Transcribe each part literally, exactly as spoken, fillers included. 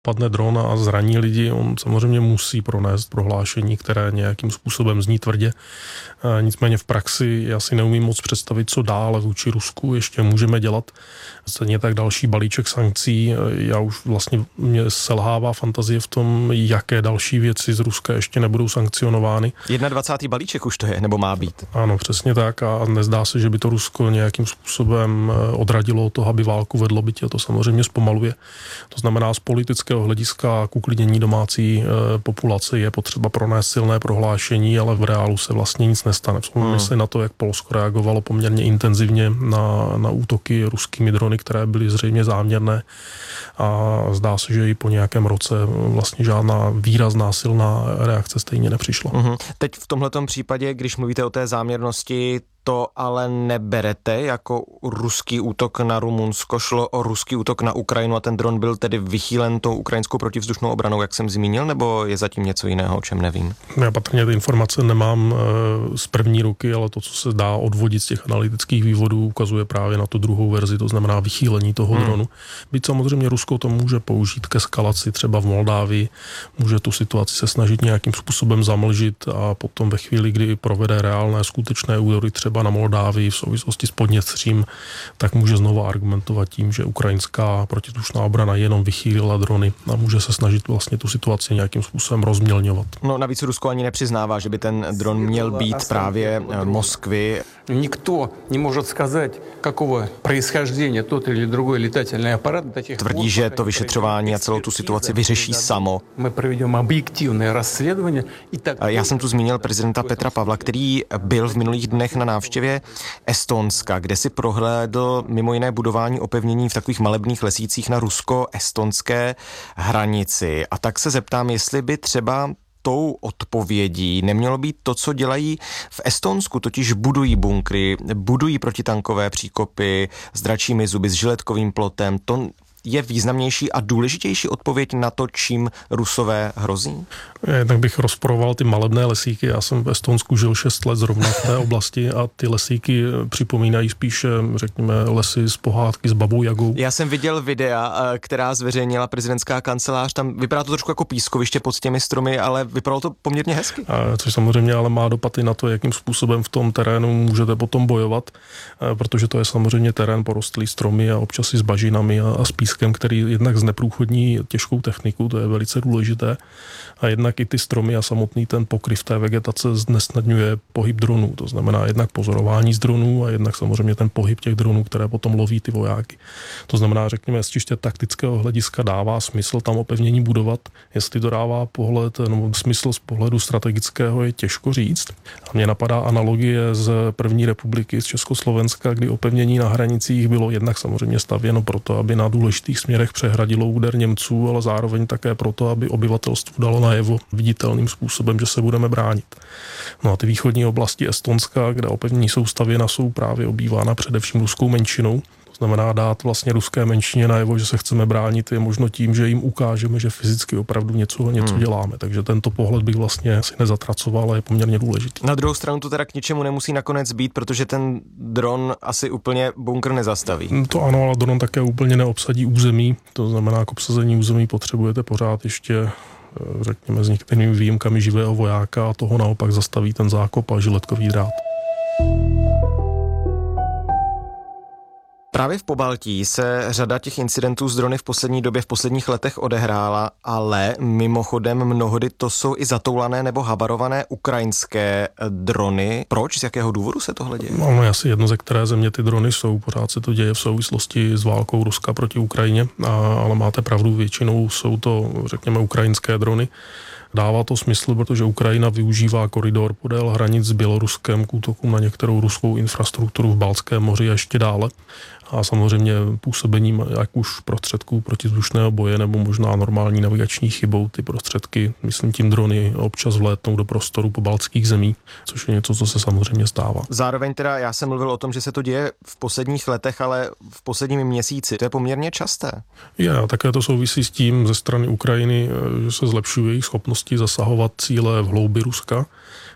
padne dron a zraní lidi, on samozřejmě musí pronést prohlášení, které nějakým způsobem zní tvrdě. Nicméně v praxi já si neumím moc představit, co dále vůči Rusku ještě můžeme dělat. Stejně tak další balíček sankcí. Já už vlastně mě selhává fantazie v tom, jaké další věci z Ruska ještě nebudou sankcionovány. dvacátý balíček už to je, nebo má být? Ano, přesně tak a nezdá se, že by to Rusko nějakým způsobem odradilo od toho, aby válku vedlo, byť to samozřejmě zpomaluje. To znamená, z politického hlediska k uklidnění domácí populace je potřeba pronést silné prohlášení, ale v reálu se vlastně nic nestane. Vzpomínáme hmm. si na to, jak Polsko reagovalo poměrně intenzivně na, na útoky ruskými drony, které byly zřejmě záměrné a zdá se, že i po nějakém roce vlastně žádná výrazná silná reakce stejně nepřišla. Hmm. Teď v tomhletom případě, když mluvíte o té záměrnosti, to ale neberete jako ruský útok na Rumunsko, šlo o ruský útok na Ukrajinu a ten dron byl tedy vychýlen tou ukrajinskou protivzdušnou obranou, jak jsem zmínil, nebo je zatím něco jiného, o čem nevím? Já patrně ty informace nemám e, z první ruky, ale to, co se dá odvodit z těch analytických vývodů, ukazuje právě na tu druhou verzi, to znamená vychýlení toho hmm. dronu. Byť samozřejmě Rusko to může použít ke eskalaci třeba v Moldávii, může tu situaci se snažit nějakým způsobem zamlžit a potom ve chvíli, kdy provede reálné skutečné údery třeba na Moldávii v souvislosti s Podněstřím, tak může znovu argumentovat tím, že ukrajinská protivzdušná obrana jenom vychýlila drony a může se snažit vlastně tu situaci nějakým způsobem rozmělňovat. No navíc Rusko ani nepřiznává, že by ten dron měl být právě Moskvy. Nikdo nemůže сказать, какого происхождения тот или другой летательный аппарат. Tvrdí, že to vyšetřování a celou tu situaci vyřeší samo. My provedeme objektivní rozsledování. Já jsem tu zmínil prezidenta Petra Pavla, který byl v minulých dnech na návštěvě Estonska, kde si prohlédl mimo jiné budování opevnění v takových malebných lesících na rusko-estonské hranici. A tak se zeptám, jestli by třeba tou odpovědí nemělo být to, co dělají v Estonsku, totiž budují bunkry, budují protitankové příkopy s dračími zuby, s žiletkovým plotem. To je významnější a důležitější odpověď na to, čím Rusové hrozí? Jednak bych rozporoval ty malebné lesíky. Já jsem v Estonsku žil šest let zrovna v té oblasti a ty lesíky připomínají spíše, řekněme, lesy z pohádky s Babou Jagou. Já jsem viděl videa, která zveřejnila prezidentská kancelář. Tam vypadá to trošku jako pískoviště pod těmi stromy, ale vypadalo to poměrně hezky. A což samozřejmě ale má dopad i na to, jakým způsobem v tom terénu můžete potom bojovat, protože to je samozřejmě terén porostlý stromy a občas i s bažinami a, a s pískem, který jednak zneprůchodní těžkou techniku, to je velice důležité. A jednak i ty stromy a samotný ten pokryv té vegetace znesnadňuje pohyb dronů. To znamená jednak pozorování z dronů a jednak samozřejmě ten pohyb těch dronů, které potom loví ty vojáky. To znamená, řekněme, z čistě taktického hlediska dává smysl tam opevnění budovat. Jestli to dává pohled, no, smysl z pohledu strategického je těžko říct. A mně napadá analogie z první republiky, z Československa, kdy opevnění na hranicích bylo jednak samozřejmě stavěno proto, aby na důležitých směrech přehradilo úder Němců, ale zároveň také proto, aby obyvatelstvu dalo najevo viditelným způsobem, že se budeme bránit. No a ty východní oblasti Estonska, kde opevnění jsou stavěna, jsou právě obývána především ruskou menšinou. To znamená dát vlastně ruské menšině najevo, že se chceme bránit, je možno tím, že jim ukážeme, že fyzicky opravdu něco, něco hmm. děláme. Takže tento pohled bych vlastně si nezatracoval a je poměrně důležitý. Na druhou stranu to teda k ničemu nemusí nakonec být, protože ten dron asi úplně bunkr nezastaví. To ano, ale dron také úplně neobsadí území. To znamená, k obsazení území potřebujete pořád ještě, řekněme, s některými výjimkami živého vojáka a toho naopak zastaví ten zákop a žiletkový drát. Právě v Pobaltí se řada těch incidentů s drony v poslední době, v posledních letech odehrála, ale mimochodem mnohdy to jsou i zatoulané nebo havarované ukrajinské drony. Proč? Z jakého důvodu se tohle děje? No, asi jedno, ze které země ty drony jsou. Pořád se to děje v souvislosti s válkou Ruska proti Ukrajině, a, ale máte pravdu, většinou jsou to, řekněme, ukrajinské drony. Dává to smysl, protože Ukrajina využívá koridor podél hranic s Běloruskem k útokům na některou ruskou infrastrukturu v Baltském moři a ještě dále. A samozřejmě působením jak už prostředků protivzdušného boje nebo možná normální navigační chybou ty prostředky, myslím tím drony, občas vlétnou do prostoru pobaltských zemí, což je něco, co se samozřejmě stává. Zároveň teda já jsem mluvil o tom, že se to děje v posledních letech, ale v posledním měsíci. To je poměrně časté. Je, a také to souvisí s tím ze strany Ukrajiny, že se zlepšují jejich schopnosti zasahovat cíle v hloubi Ruska.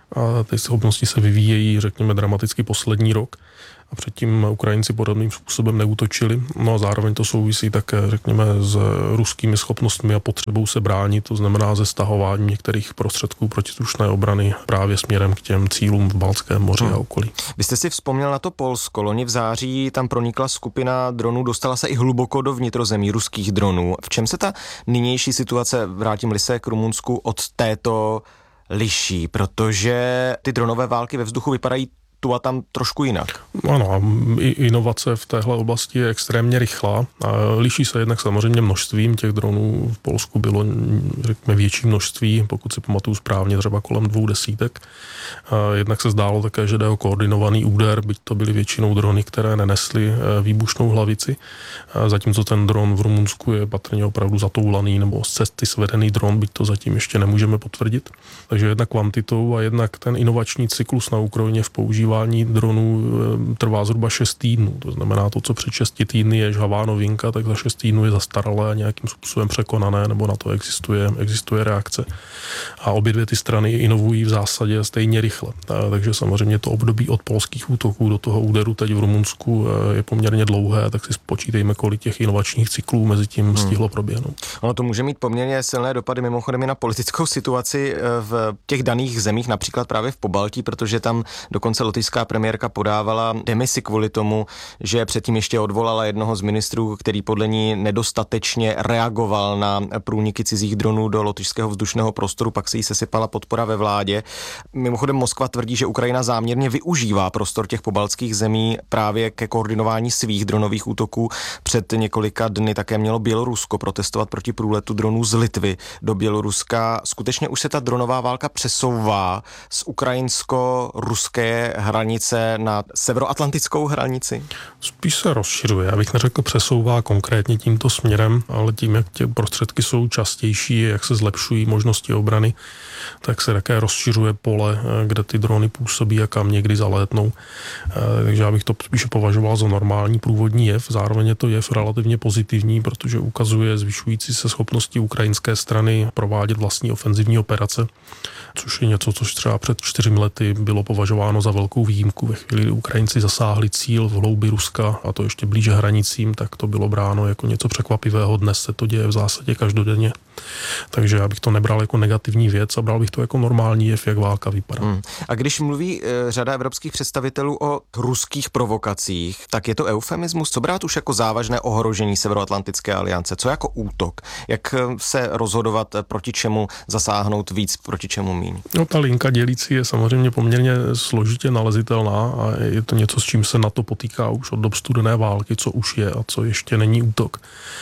A ty schopnosti se vyvíjejí, řekněme, dramaticky poslední rok. A předtím Ukrajinci podobným způsobem neútočili. No a zároveň to souvisí také, řekněme, s ruskými schopnostmi a potřebou se bránit, to znamená ze stahování některých prostředků protizdušné obrany právě směrem k těm cílům v Baltském moři hmm. a okolí. Vy jste si vzpomněl na to Polsko. Loni v září tam pronikla skupina dronů, dostala se i hluboko do vnitrozemí ruských dronů. V čem se ta nynější situace, vrátím-li se k Rumunsku, od této liší? Protože ty dronové války ve vzduchu vypadají tu a tam trošku jinak. Ano, inovace v téhle oblasti je extrémně rychlá. Liší se jednak samozřejmě množstvím, těch dronů v Polsku bylo, řekněme, větší množství, pokud si pamatuju správně, třeba kolem dvou desítek. Jednak se zdálo také, že jde o koordinovaný úder, byť to byly většinou drony, které nenesly výbušnou hlavici. Zatímco ten dron v Rumunsku je patrně opravdu zatoulaný nebo z cesty svedený dron, byť to zatím ještě nemůžeme potvrdit. Takže jednak kvantitou a jednak ten inovační cyklus na Ukrajině v používání dronů trvá zhruba šest týdnů. To znamená, to, co před šesti týdny je žhavá novinka, tak za šest týdnů je zastaralé a nějakým způsobem překonané, nebo na to existuje, existuje reakce. A obě dvě ty strany inovují v zásadě stejně rychle. A takže samozřejmě to období od polských útoků do toho úderu teď v Rumunsku je poměrně dlouhé, tak si spočítejme, kolik těch inovačních cyklů mezi tím hmm. stihlo proběhnout. Ono to může mít poměrně silné dopady mimochodem i na politickou situaci v těch daných zemích, například právě v Pobaltí, protože tam dokonce lotyšská premiérka podávala demisi kvůli tomu, že předtím ještě odvolala jednoho z ministrů, který podle ní nedostatečně reagoval na průniky cizích dronů do lotyšského vzdušného prostoru, pak se jí sesypala podpora ve vládě. Mimochodem Moskva tvrdí, že Ukrajina záměrně využívá prostor těch pobaltských zemí právě ke koordinování svých dronových útoků. Před několika dny také mělo Bělorusko protestovat proti průletu dronů z Litvy do Běloruska. Skutečně už se ta dronová válka přesouvá z ukrajinsko-ruské hranice na severoatlantickou hranici? Spíš se rozšiřuje. Já bych neřekl přesouvá konkrétně tímto směrem, ale tím, jak ty prostředky jsou častější, jak se zlepšují možnosti obrany, tak se také rozšiřuje pole, kde ty drony působí a kam někdy zalétnou. Takže já bych to spíše považoval za normální průvodní jev. Zároveň je to jev relativně pozitivní, protože ukazuje zvyšující se schopnosti ukrajinské strany provádět vlastní ofenzivní operace, což je něco, což třeba před čtyřmi lety bylo považováno za velkou výjimku. Ve chvíli, kdy Ukrajinci zasáhli cíl v hloubi Ruska, a to ještě blíže hranicím, tak to bylo bráno jako něco překvapivého. Dnes se to děje v zásadě každodenně. Takže já bych to nebral jako negativní věc a bral bych to jako normální jev, jak válka vypadá. Hmm. A když mluví e, řada evropských představitelů o ruských provokacích, tak je to eufemismus? Co brát už jako závažné ohrožení Severoatlantické aliance? Co jako útok? Jak se rozhodovat, proti čemu zasáhnout víc, proti čemu míň? No, ta linka dělící je samozřejmě poměrně složitě nalezitelná a je to něco, s čím se NATO potýká už od dob studené války, co už je a co ještě není útok.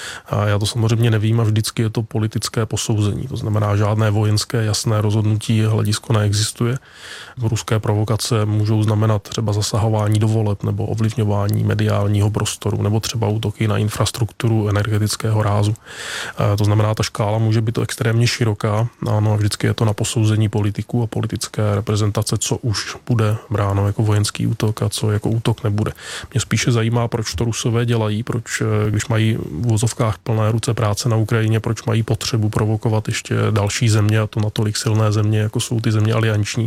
A já to samozřejmě nevím a vždycky je to politické posouzení. To znamená, žádné vojenské jasné rozhodnutí hledisko neexistuje. Ruské provokace můžou znamenat třeba zasahování do voleb nebo ovlivňování mediálního prostoru nebo třeba útoky na infrastrukturu energetického rázu. A to znamená, ta škála může být extrémně široká. Ano, a vždycky je to na posouzení politiků a politické reprezentace, co už bude bráno jako vojenský útok a co jako útok nebude. Mě spíše zajímá, proč to Rusové dělají, proč, když mají v vozovkách plné ruce práce na Ukrajině, proč mají potřebu provokovat ještě další země, a to natolik silné země, jako jsou ty země alianční.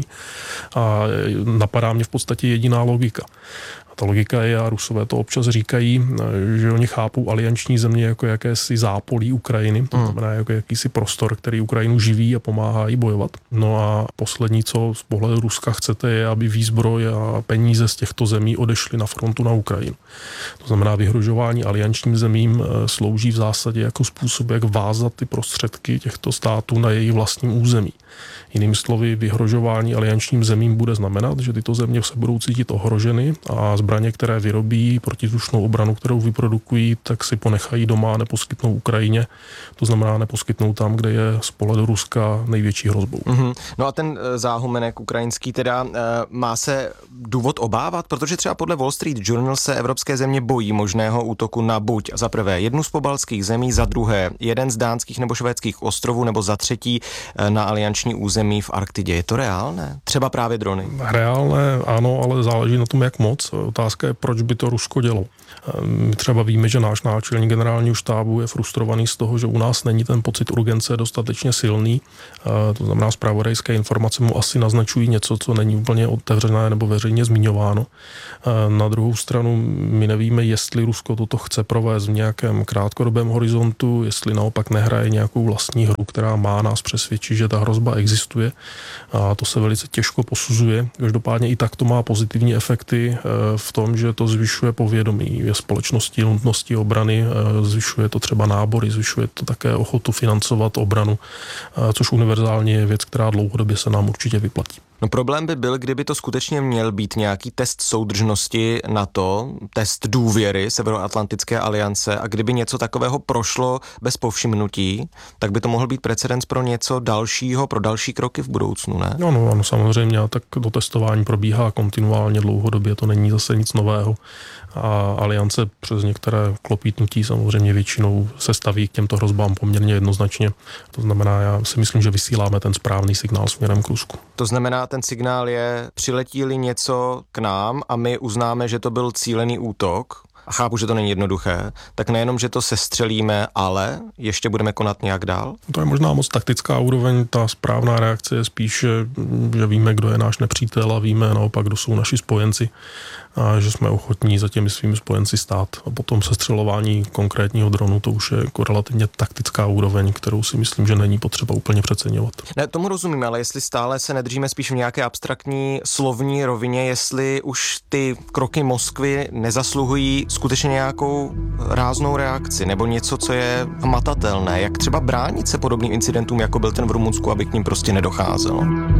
A napadá mě v podstatě jediná logika. Ta logika je, a Rusové to občas říkají, že oni chápou alianční země jako jakési zápolí Ukrajiny, to znamená jako jakýsi prostor, který Ukrajinu živí a pomáhá jí bojovat. No a poslední, co z pohledu Ruska chcete, je, aby výzbroj a peníze z těchto zemí odešly na frontu na Ukrajinu. To znamená, vyhrožování aliančním zemím slouží v zásadě jako způsob, jak vázat ty prostředky těchto států na jejich vlastním území. Jinými slovy, vyhrožování aliančním zemím bude znamenat, že tyto země se budou cítit ohroženy a zbraně, které vyrobí, protizdušnou obranu, kterou vyprodukují, tak si ponechají doma a neposkytnou Ukrajině. To znamená, neposkytnou tam, kde je z pohledu Ruska největší hrozbou. Mm-hmm. No a ten záhumenek ukrajinský teda má se důvod obávat, protože třeba podle Wall Street Journal se evropské země bojí možného útoku na buď za prvé jednu z pobaltských zemí, za druhé jeden z dánských nebo švédských ostrovů, nebo za třetí na alianční území v Arktidě. Je to reálné? Třeba právě drony? Reálné, ano, ale záleží na tom, jak moc. otázka je, proč by to Rusko dělalo. My třeba víme, že náš náčelník generálního štábu je frustrovaný z toho, že u nás není ten pocit urgence dostatečně silný. To znamená, zpravodajské informace mu asi naznačují něco, co není úplně otevřené nebo veřejně zmiňováno. Na druhou stranu my nevíme, jestli Rusko toto chce provést v nějakém krátkodobém horizontu, jestli naopak nehraje nějakou vlastní hru, která má nás přesvědčit, že ta hrozba existuje. A to se velice těžko posuzuje. Každopádně i tak to má pozitivní efekty v tom, že to zvyšuje povědomí ve společnosti, nutnosti obrany, zvyšuje to třeba nábory, zvyšuje to také ochotu financovat obranu, což univerzálně je věc, která dlouhodobě se nám určitě vyplatí. No problém by byl, kdyby to skutečně měl být nějaký test soudržnosti NATO, test důvěry Severoatlantické aliance a kdyby něco takového prošlo bez povšimnutí, tak by to mohl být precedens pro něco dalšího, pro další kroky v budoucnu, ne? No, no, ano, samozřejmě, tak to testování probíhá kontinuálně dlouhodobě, to není zase nic nového. A aliance přes některé klopítnutí samozřejmě většinou se staví k těmto hrozbám poměrně jednoznačně. To znamená, já si myslím, že vysíláme ten správný signál směrem k Rusku. To znamená, ten signál je, přiletí-li něco k nám a my uznáme, že to byl cílený útok, a chápu, že to není jednoduché, tak nejenom, že to sestřelíme, ale ještě budeme konat nějak dál? To je možná moc taktická úroveň, ta správná reakce je spíš, že víme, kdo je náš nepřítel a víme naopak, kdo jsou naši spojenci a že jsme ochotní za těmi svými spojenci stát. A potom sestřelování konkrétního dronu, to už je jako relativně taktická úroveň, kterou si myslím, že není potřeba úplně přeceňovat. Ne, tomu rozumím, ale jestli stále se nedržíme spíš v nějaké abstraktní slovní rovině, jestli už ty kroky Moskvy nezasluhují skutečně nějakou ráznou reakci nebo něco, co je hmatatelné, jak třeba bránit se podobným incidentům, jako byl ten v Rumunsku, aby k ním prostě nedocházelo.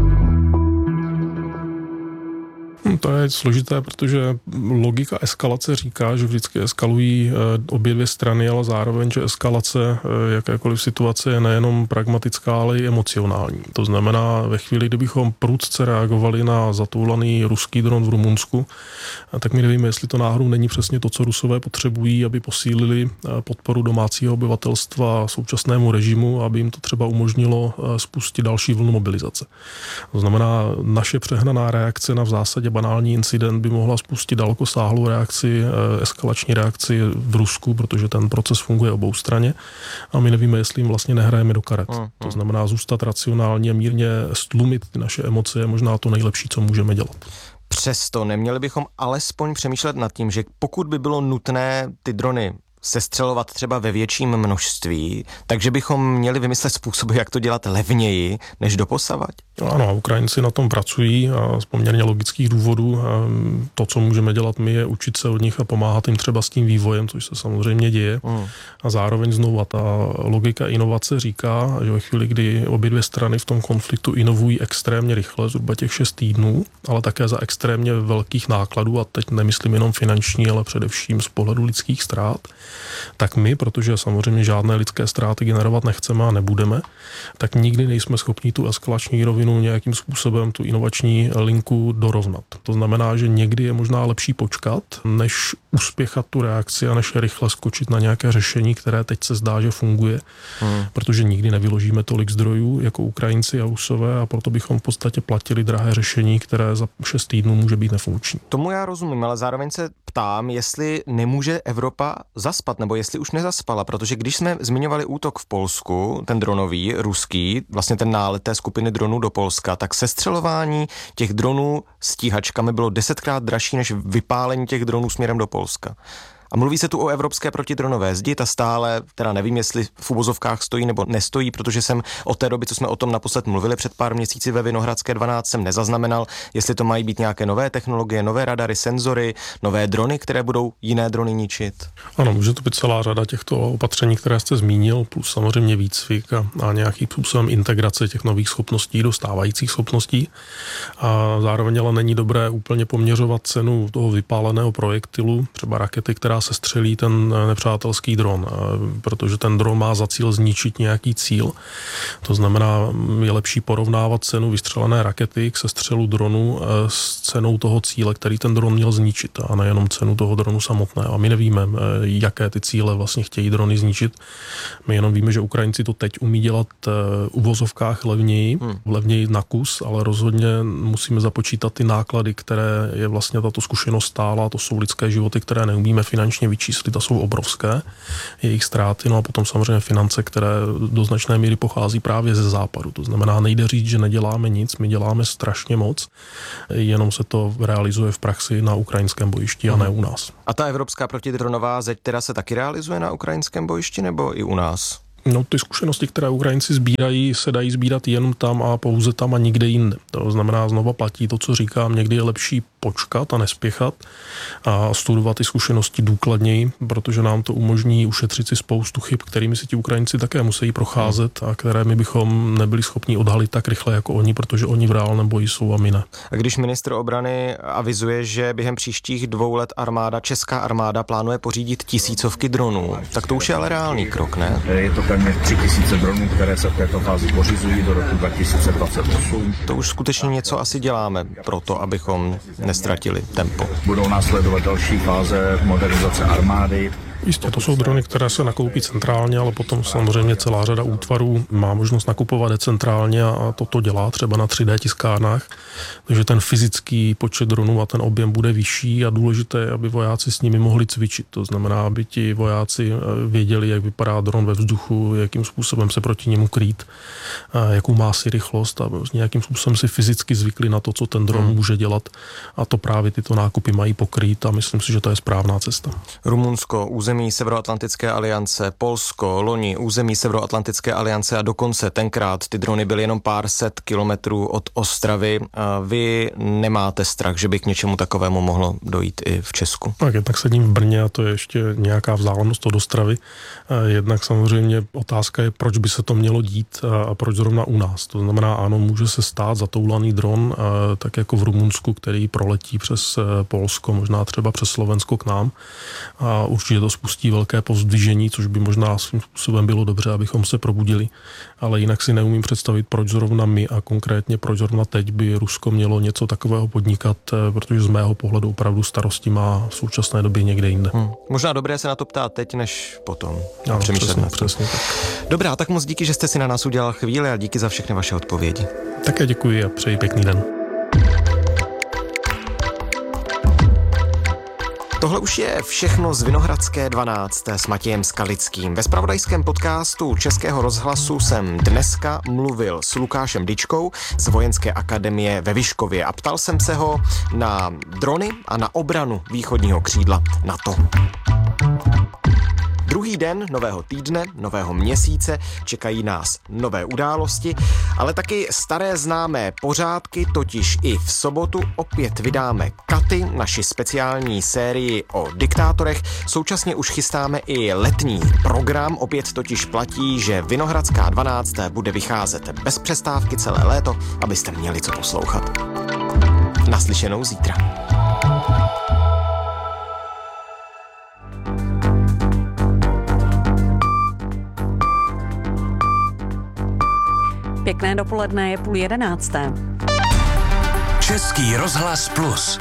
To je složité, protože logika eskalace říká, že vždycky eskalují obě dvě strany, ale zároveň, že eskalace jakékoliv situace je nejenom pragmatická, ale i emocionální. To znamená, ve chvíli, kdybychom prudce reagovali na zatoulaný ruský dron v Rumunsku, tak my nevíme, jestli to náhodou není přesně to, co Rusové potřebují, aby posílili podporu domácího obyvatelstva současnému režimu, aby jim to třeba umožnilo spustit další vlnu mobilizace. To znamená, naše přehnaná reakce na v zásadě banální incident by mohla spustit dalekosáhlou reakci, eskalační reakci v Rusku, protože ten proces funguje oboustranně a my nevíme, jestli jim vlastně nehrajeme do karet. Hmm, hmm. To znamená zůstat racionálně, mírně stlumit ty naše emoce je možná to nejlepší, co můžeme dělat. Přesto neměli bychom alespoň přemýšlet nad tím, že pokud by bylo nutné ty drony sestřelovat třeba ve větším množství, takže bychom měli vymyslet způsoby, jak to dělat levněji, než doposavať. Ano, Ukrajinci na tom pracují a z poměrně logických důvodů. To, co můžeme dělat my, je učit se od nich a pomáhat jim třeba s tím vývojem, což se samozřejmě děje. Mm. A zároveň znovu ta logika inovace říká, že ve chvíli, kdy obě dvě strany v tom konfliktu inovují extrémně rychle, zhruba těch šest týdnů, ale také za extrémně velkých nákladů, a teď nemyslím jenom finanční, ale především z pohledu lidských ztrát, tak my, protože samozřejmě žádné lidské ztráty generovat nechceme a nebudeme, tak nikdy nejsme schopni tu eskalační rovinu nějakým způsobem, tu inovační linku dorovnat. To znamená, že někdy je možná lepší počkat, než uspěchat tu reakci a než rychle skočit na nějaké řešení, které teď se zdá, že funguje, hmm. protože nikdy nevyložíme tolik zdrojů jako Ukrajinci a Rusové a proto bychom v podstatě platili drahé řešení, které za šest týdnů může být nefunkční. Tomu já rozumím, ale zároveň se ptám, jestli nemůže Evropa zaspat, nebo jestli už nezaspala, protože když jsme zmiňovali útok v Polsku, ten dronový, ruský, vlastně ten nálet té skupiny dronů do Polska, tak sestřelování těch dronů stíhačkami bylo desetkrát dražší než vypálení těch dronů směrem do Polska. A mluví se tu o evropské protidronové zdi, ta stále, teda nevím, jestli v uvozovkách stojí nebo nestojí, protože jsem od té doby, co jsme o tom naposled mluvili před pár měsíci ve Vinohradské dvanáct, jsem nezaznamenal, jestli to mají být nějaké nové technologie, nové radary, senzory, nové drony, které budou jiné drony ničit. Ano, může to být celá řada těchto opatření, které jste zmínil, plus samozřejmě výcvik a, a nějakým způsobem integrace těch nových schopností do stávajících schopností. A zároveň ale není dobré úplně poměřovat cenu toho vypáleného projektilu, třeba rakety, která sestřelí ten nepřátelský dron, protože ten dron má za cíl zničit nějaký cíl. To znamená, je lepší porovnávat cenu vystřelené rakety k sestřelu dronu s cenou toho cíle, který ten dron měl zničit, a nejenom cenu toho dronu samotného. A my nevíme, jaké ty cíle vlastně chtějí drony zničit. My jenom víme, že Ukrajinci to teď umí dělat v uvozovkách levněji, hmm. levněji na kus, ale rozhodně musíme započítat ty náklady, které je vlastně tato zkušenost stála. To jsou lidské životy, které neumíme finančně vyčíslit a jsou obrovské, jejich ztráty. No a potom samozřejmě finance, které do značné míry pochází právě ze západu. To znamená, nejde říct, že neděláme nic, my děláme strašně moc, jenom se to realizuje v praxi na ukrajinském bojišti a ne u nás. A ta evropská protidronová zeď teda se taky realizuje na ukrajinském bojišti nebo i u nás? No, ty zkušenosti, které Ukrajinci sbírají, se dají sbírat jenom tam a pouze tam a nikde jinde. To znamená, znova platí to, co říkám, někdy je lepší počkat a nespěchat a studovat ty zkušenosti důkladněji, protože nám to umožní ušetřit si spoustu chyb, kterými si ti Ukrajinci také musí procházet a které my bychom nebyli schopni odhalit tak rychle jako oni, protože oni v reálném boji jsou a my ne. A když ministr obrany avizuje, že během příštích dvou let armáda, česká armáda plánuje pořídit tisícovky dronů, tak to už je ale reálný krok, ne? Je to téměř tři tisíce dronů, které se v této fázi pořizují do roku dva tisíce dvacet osm. To už skutečně něco asi děláme pro to, abychom nestratili tempo. Budou následovat další fáze modernizace armády. Jistě, to jsou drony, které se nakoupí centrálně, ale potom samozřejmě celá řada útvarů má možnost nakupovat decentrálně a toto dělá třeba na tři dé tiskárnách. Takže ten fyzický počet dronů a ten objem bude vyšší a důležité je, aby vojáci s nimi mohli cvičit. To znamená, aby ti vojáci věděli, jak vypadá dron ve vzduchu, jakým způsobem se proti němu krýt, jakou má si rychlost a nějakým způsobem si fyzicky zvykli na to, co ten dron hmm. může dělat. A to právě tyto nákupy mají pokrýt a myslím si, že to je správná cesta. Rumunsko, území Severoatlantické aliance, Polsko, loni území Severoatlantické aliance a dokonce tenkrát ty drony byly jenom pár set kilometrů od Ostravy. A vy nemáte strach, že by k něčemu takovému mohlo dojít i v Česku? Tak jednak sedím v Brně a to je ještě nějaká vzdálenost od Ostravy. Jednak samozřejmě otázka je, proč by se to mělo dít a proč zrovna u nás. To znamená, ano, může se stát zatoulaný dron, tak jako v Rumunsku, který proletí přes Polsko, možná třeba přes Slovensko k nám. A určitě to spustí velké povzdvižení, což by možná svým způsobem bylo dobře, abychom se probudili. Ale jinak si neumím představit, proč zrovna my a konkrétně proč zrovna teď by Rusko mělo něco takového podnikat, protože z mého pohledu opravdu starosti má v současné době někde jinde. Hmm. Možná dobré se na to ptát teď, než potom. Ano, přesně, přesně tak. Dobrá, tak moc díky, že jste si na nás udělal chvíli a díky za všechny vaše odpovědi. Také děkuji a přeji pěkný den. Tohle už je všechno z Vinohradské dvanáct s Matějem Skalickým. Ve zpravodajském podcastu Českého rozhlasu jsem dneska mluvil s Lukášem Dyčkou z Vojenské akademie ve Vyškově a ptal jsem se ho na drony a na obranu východního křídla NATO. Druhý den nového týdne, nového měsíce čekají nás nové události, ale taky staré známé pořádky, totiž i v sobotu opět vydáme Katy, naši speciální sérii o diktátorech. Současně už chystáme i letní program, opět totiž platí, že Vinohradská dvanáct bude vycházet bez přestávky celé léto, abyste měli co poslouchat. Naslyšenou zítra. Pěkné dopoledne, je půl jedenácté. Český rozhlas Plus.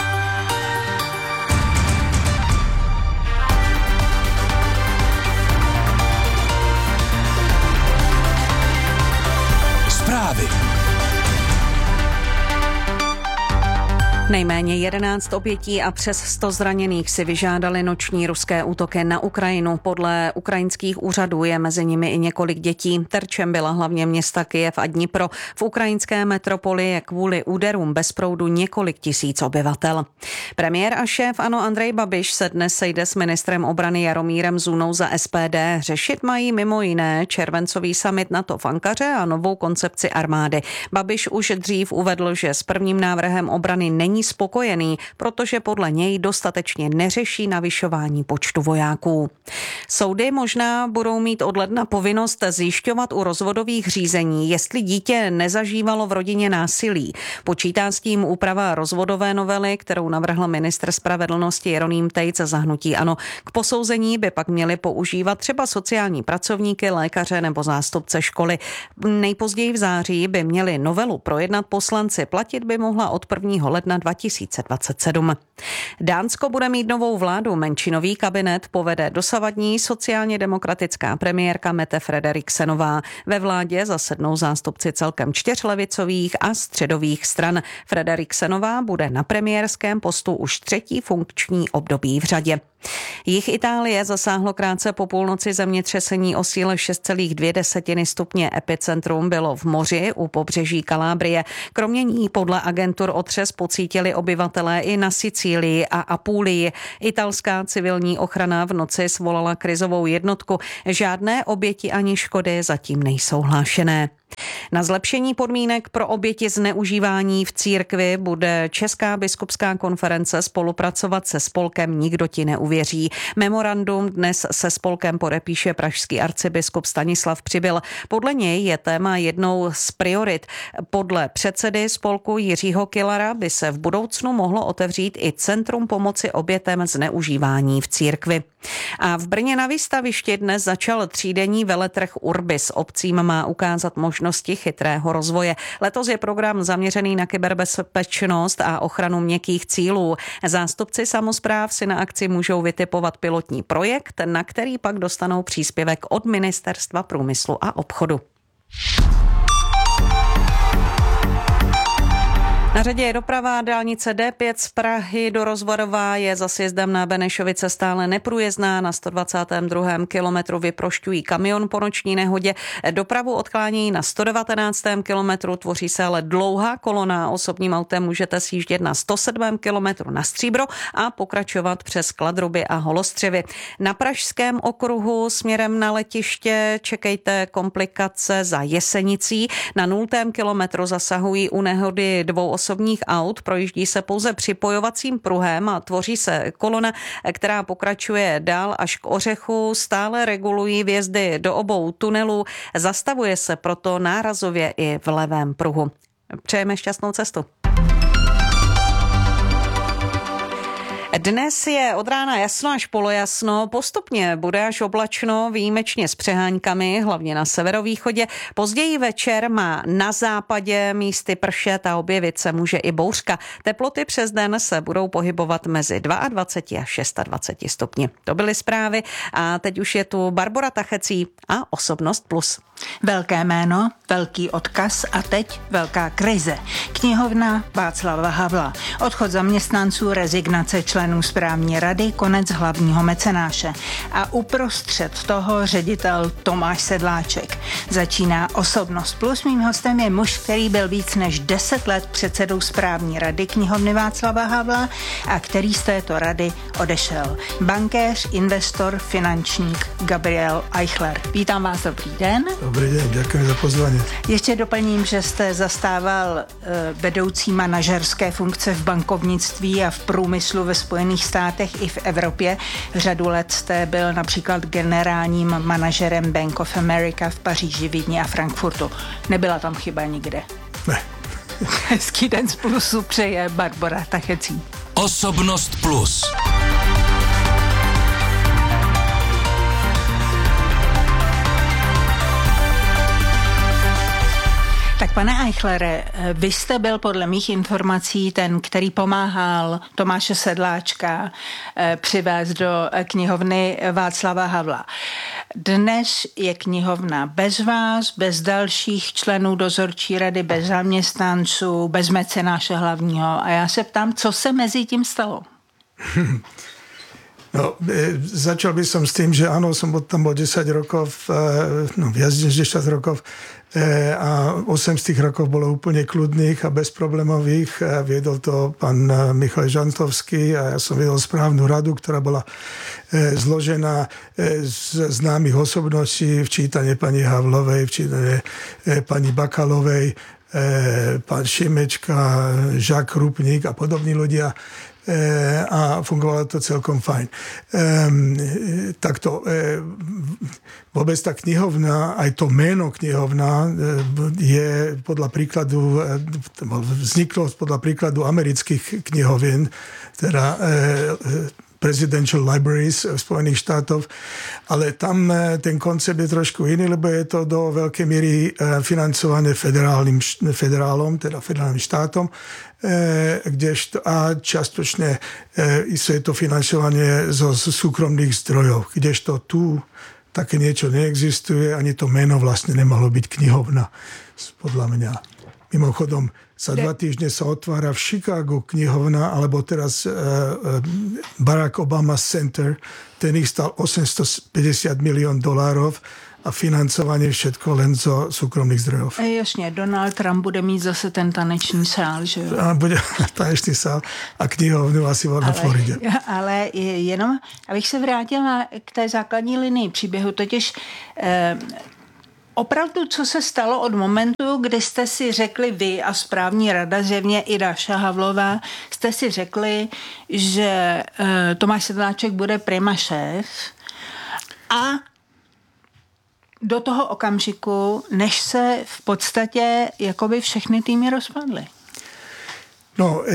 Zprávy. Nejméně jedenáct obětí a přes sto zraněných si vyžádali noční ruské útoky na Ukrajinu. Podle ukrajinských úřadů je mezi nimi i několik dětí. Terčem byla hlavně města Kyjev a Dnipro. V ukrajinské metropoli je kvůli úderům bez proudu několik tisíc obyvatel. Premiér a šéf ANO Andrej Babiš se dnes sejde s ministrem obrany Jaromírem Zůnou za S P D. Řešit mají mimo jiné červencový summit NATO v Ankaře a novou koncepci armády. Babiš už dřív uvedl, že s prvním návrhem obrany není není spokojený, protože podle něj dostatečně neřeší navyšování počtu vojáků. Soudy možná budou mít od ledna povinnost zjišťovat u rozvodových řízení, jestli dítě nezažívalo v rodině násilí. Počítá s tím úprava rozvodové novely, kterou navrhl ministr spravedlnosti Jeroným Tejc za hnutí ANO. K posouzení by pak měli používat třeba sociální pracovníky, lékaře nebo zástupce školy. Nejpozději v září by měli novelu projednat poslanci. Platit by mohla od prvního ledna dva tisíce dvacet sedm. Dánsko bude mít novou vládu. Menšinový kabinet povede dosavadní sociálně demokratická premiérka Mette Frederiksenová. Ve vládě zasednou zástupci celkem čtyř levicových a středových stran. Frederiksenová bude na premiérském postu už třetí funkční období v řadě. Jih Itálie zasáhlo krátce po půlnoci zemětřesení o síle šest celá dvě stupně. Epicentrum bylo v moři u pobřeží Kalábrie. Kromě ní podle agentur otřes pocítili obyvatelé i na Sicílii a Apulii. Italská civilní ochrana v noci svolala krizovou jednotku. Žádné oběti ani škody zatím nejsou hlášené. Na zlepšení podmínek pro oběti zneužívání v církvi bude Česká biskupská konference spolupracovat se spolkem Nikdo ti neuvěří. Memorandum dnes se spolkem podepíše pražský arcibiskup Stanislav Přibyl. Podle něj je téma jednou z priorit. Podle předsedy spolku Jiřího Killara by se v budoucnu mohlo otevřít i Centrum pomoci obětem zneužívání v církvi. A v Brně na výstavišti dnes začal třídenní veletrh Urbis. Obcím má ukázat možnosti chytrého rozvoje. Letos je program zaměřený na kyberbezpečnost a ochranu měkkých cílů. Zástupci samospráv si na akci můžou vytipovat pilotní projekt, na který pak dostanou příspěvek od Ministerstva průmyslu a obchodu. Na řadě je doprava. Dálnice D pět z Prahy do Rozvodova je za sjezdem na Benešovice stále neprůjezdná. Na sto dvacátém druhém kilometru vyprošťují kamion po noční nehodě. Dopravu odklánějí na sto devatenáctém kilometru, tvoří se ale dlouhá kolona. Osobním autem můžete sjíždět na sto sedmém kilometru na Stříbro a pokračovat přes Kladruby a Holostřevy. Na pražském okruhu směrem na letiště čekejte komplikace za Jesenicí. Na nultém kilometru zasahují u nehody dvou osobních aut, projíždí se pouze připojovacím pruhem a tvoří se kolona, která pokračuje dál až k Ořechu. Stále regulují vjezdy do obou tunelů, zastavuje se proto nárazově i v levém pruhu. Přejeme šťastnou cestu. Dnes je od rána jasno až polojasno, postupně bude až oblačno, výjimečně s přehánkami, hlavně na severovýchodě. Později večer má na západě místy pršet a objevit se může i bouřka. Teploty přes den se budou pohybovat mezi dvacet dva a dvacet šest stupni. To byly zprávy a teď už je tu Barbora Tachecí a Osobnost plus. Velké jméno, velký odkaz a teď velká krize. Knihovna Václava Havla. Odchod zaměstnanců, rezignace členů správní rady, konec hlavního mecenáše. A uprostřed toho ředitel Tomáš Sedláček. Začíná Osobnost plus. Mým hostem je muž, který byl víc než deset let předsedou správní rady knihovny Václava Havla a který z této rady odešel. Bankéř, investor, finančník Gabriel Eichler. Vítám vás, dobrý den. Dobrý den, děkuji za pozvání. Ještě doplním, že jste zastával vedoucí manažerské funkce v bankovnictví a v průmyslu ve Spojených státech i v Evropě. Řadu let jste byl například generálním manažerem Bank of America v Paříži, Vídni a Frankfurtu. Nebyla tam chyba nikde. Ne. Hezký den z Plusu přeje Barbora Tachecí. Osobnost plus. Tak pane Eichlere, vy jste byl podle mých informací ten, který pomáhal Tomáše Sedláčka přivést do knihovny Václava Havla. Dnes je knihovna bez vás, bez dalších členů dozorčí rady, bez zaměstnanců, bez mecenáše hlavního. A já se ptám, co se mezi tím stalo? No, začal by som s tým, že áno, som bol, tam bol desať rokov, no viac než desať rokov a osem z tých rokov bolo úplne kľudných a bezproblémových. Viedol to pán Michal Žantovský a ja som viedol správnu radu, ktorá bola zložená z známych osobností, včítane pani Havlovej, včítane pani Bakalovej, pán Šimečka, Žák Krupník a podobní ľudia. A fungovalo to celkom fajn. Takto vôbec tá knihovna, aj to meno knihovna je podľa príkladu, vzniklo podľa príkladu amerických knihovien, teda Presidential Libraries v Spojených štátoch, ale tam ten koncept je trošku iný, lebo je to do veľkej miery financované federálnym, federálom, teda federálnym štátom, kdežto, a častočne je to financovanie zo súkromných zdrojov, kdežto tu také niečo neexistuje, ani to meno vlastne nemalo byť knihovna, podľa mňa. Mimochodom, za dva týždne sa otvára v Chicagu knihovna, alebo teraz Barack Obama Center, ten ich stal osemstopäťdesiat milión dolárov a financovanie všetko len zo súkromných zdrojov. Jasně, Donald Trump bude mít zase ten taneční sál, že jo? A bude taneční sál a knihovnu asi na Floridě. Ale jenom, abych se vrátila k té základní linii příběhu, totiž eh, opravdu, co se stalo od momentu, kdy jste si řekli vy a správní rada, zjevně i Dáša Havlová, jste si řekli, že e, Tomáš Sedláček bude prima šéf a do toho okamžiku, než se v podstatě jakoby všechny týmy rozpadly. No,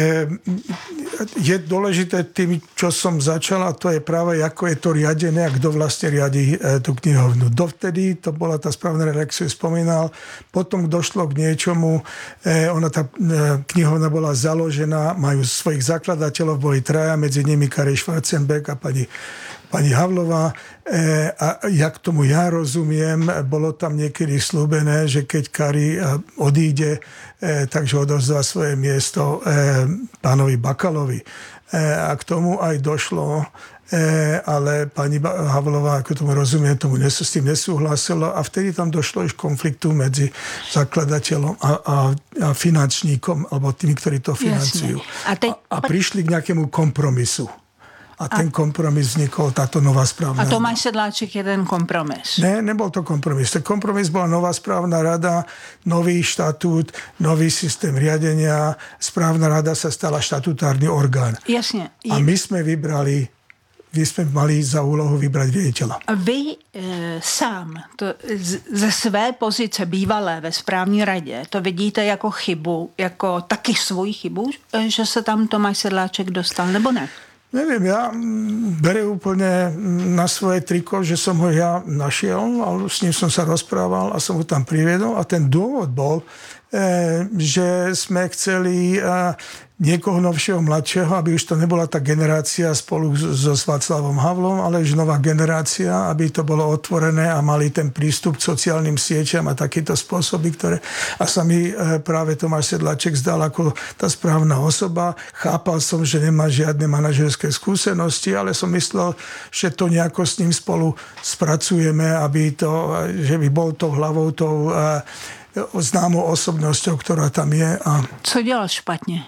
je dôležité tým, čo som začal, a to je práve, ako je to riadené a kto vlastne riadi tú knihovnu. Dovtedy to bola tá správna rada, ako som spomínal, potom došlo k niečomu, ona tá knihovna bola založená, majú svojich zakladateľov, boli traja, medzi nimi Kari Schwarzenberg a pani pani Havlová, a jak tomu ja rozumiem, bolo tam niekedy slúbené, že keď Kari odíde, takže odovzdá svoje miesto pánovi Bakalovi. A k tomu aj došlo, ale pani Havlová, ako tomu rozumiem, tomu s tým nesúhlasila a vtedy tam došlo už konfliktu medzi zakladateľom a, a, a finančníkom, alebo tými, ktorí to financujú. A, te... a, a prišli k nejakému kompromisu. A ten kompromis vznikol, táto nová správna rada. A Tomáš Sedláček je ten kompromis? Ne, nebol to kompromis. Ten kompromis bola nová správna rada, nový štatút, nový systém riadenia. Správna rada sa stala štatutárny orgán. Jasne. A my sme vybrali, my sme mali za úlohu vybrať riaditeľa. A vy e, sám to, z, ze své pozice bývalé ve správní radě to vidíte jako chybu, jako taky svoji chybu, že se tam Tomáš Sedláček dostal, nebo ne? Neviem, ja beriem úplne na svoje triko, že som ho ja našiel, ale s ním som sa rozprával a som ho tam priviedol a ten dôvod bol, že sme chceli niekoho novšieho, mladšieho, aby už to nebola tá generácia spolu so Václavom Havlom, ale už nová generácia, aby to bolo otvorené a mali ten prístup k sociálnym sieťam a takýto spôsoby, ktoré... A sa mi práve Tomáš Sedláček zdal ako tá správna osoba. Chápal som, že nemá žiadne manažerské skúsenosti, ale som myslel, že to nejako s ním spolu spracujeme, aby to, že by bol tou hlavou, tou známou osobnosťou, ktorá tam je. A... Co dělal špatně?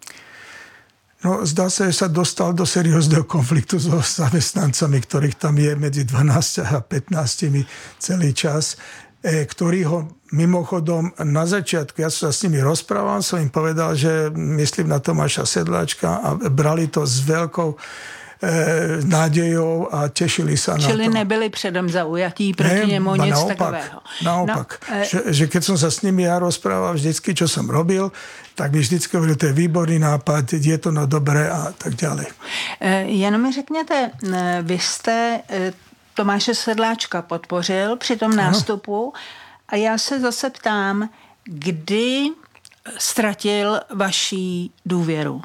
No, zdá sa, že sa dostal do seriózneho konfliktu so zamestnancami, ktorých tam je medzi dvanásť a pätnásť celý čas, e, ktorý ho mimochodom na začiatku, ja som sa s nimi rozprával, som im povedal, že myslím na Tomáša Sedláčka a brali to s veľkou e, nádejou a tešili sa Čili na to. Čili nebyli předem zaujatí proti ne, němu nic naopak, takového. Naopak. No, e... že, že keď som sa s nimi ja rozprával vždycky, čo som robil, tak mi vždycky hovoril, to je výborný nápad, je to no dobré a tak ďalej. Jenom mi řekněte, vy jste Tomáše Sedláčka podpořil při tom nástupu a já se zase ptám, kdy ztratil vaši důvěru?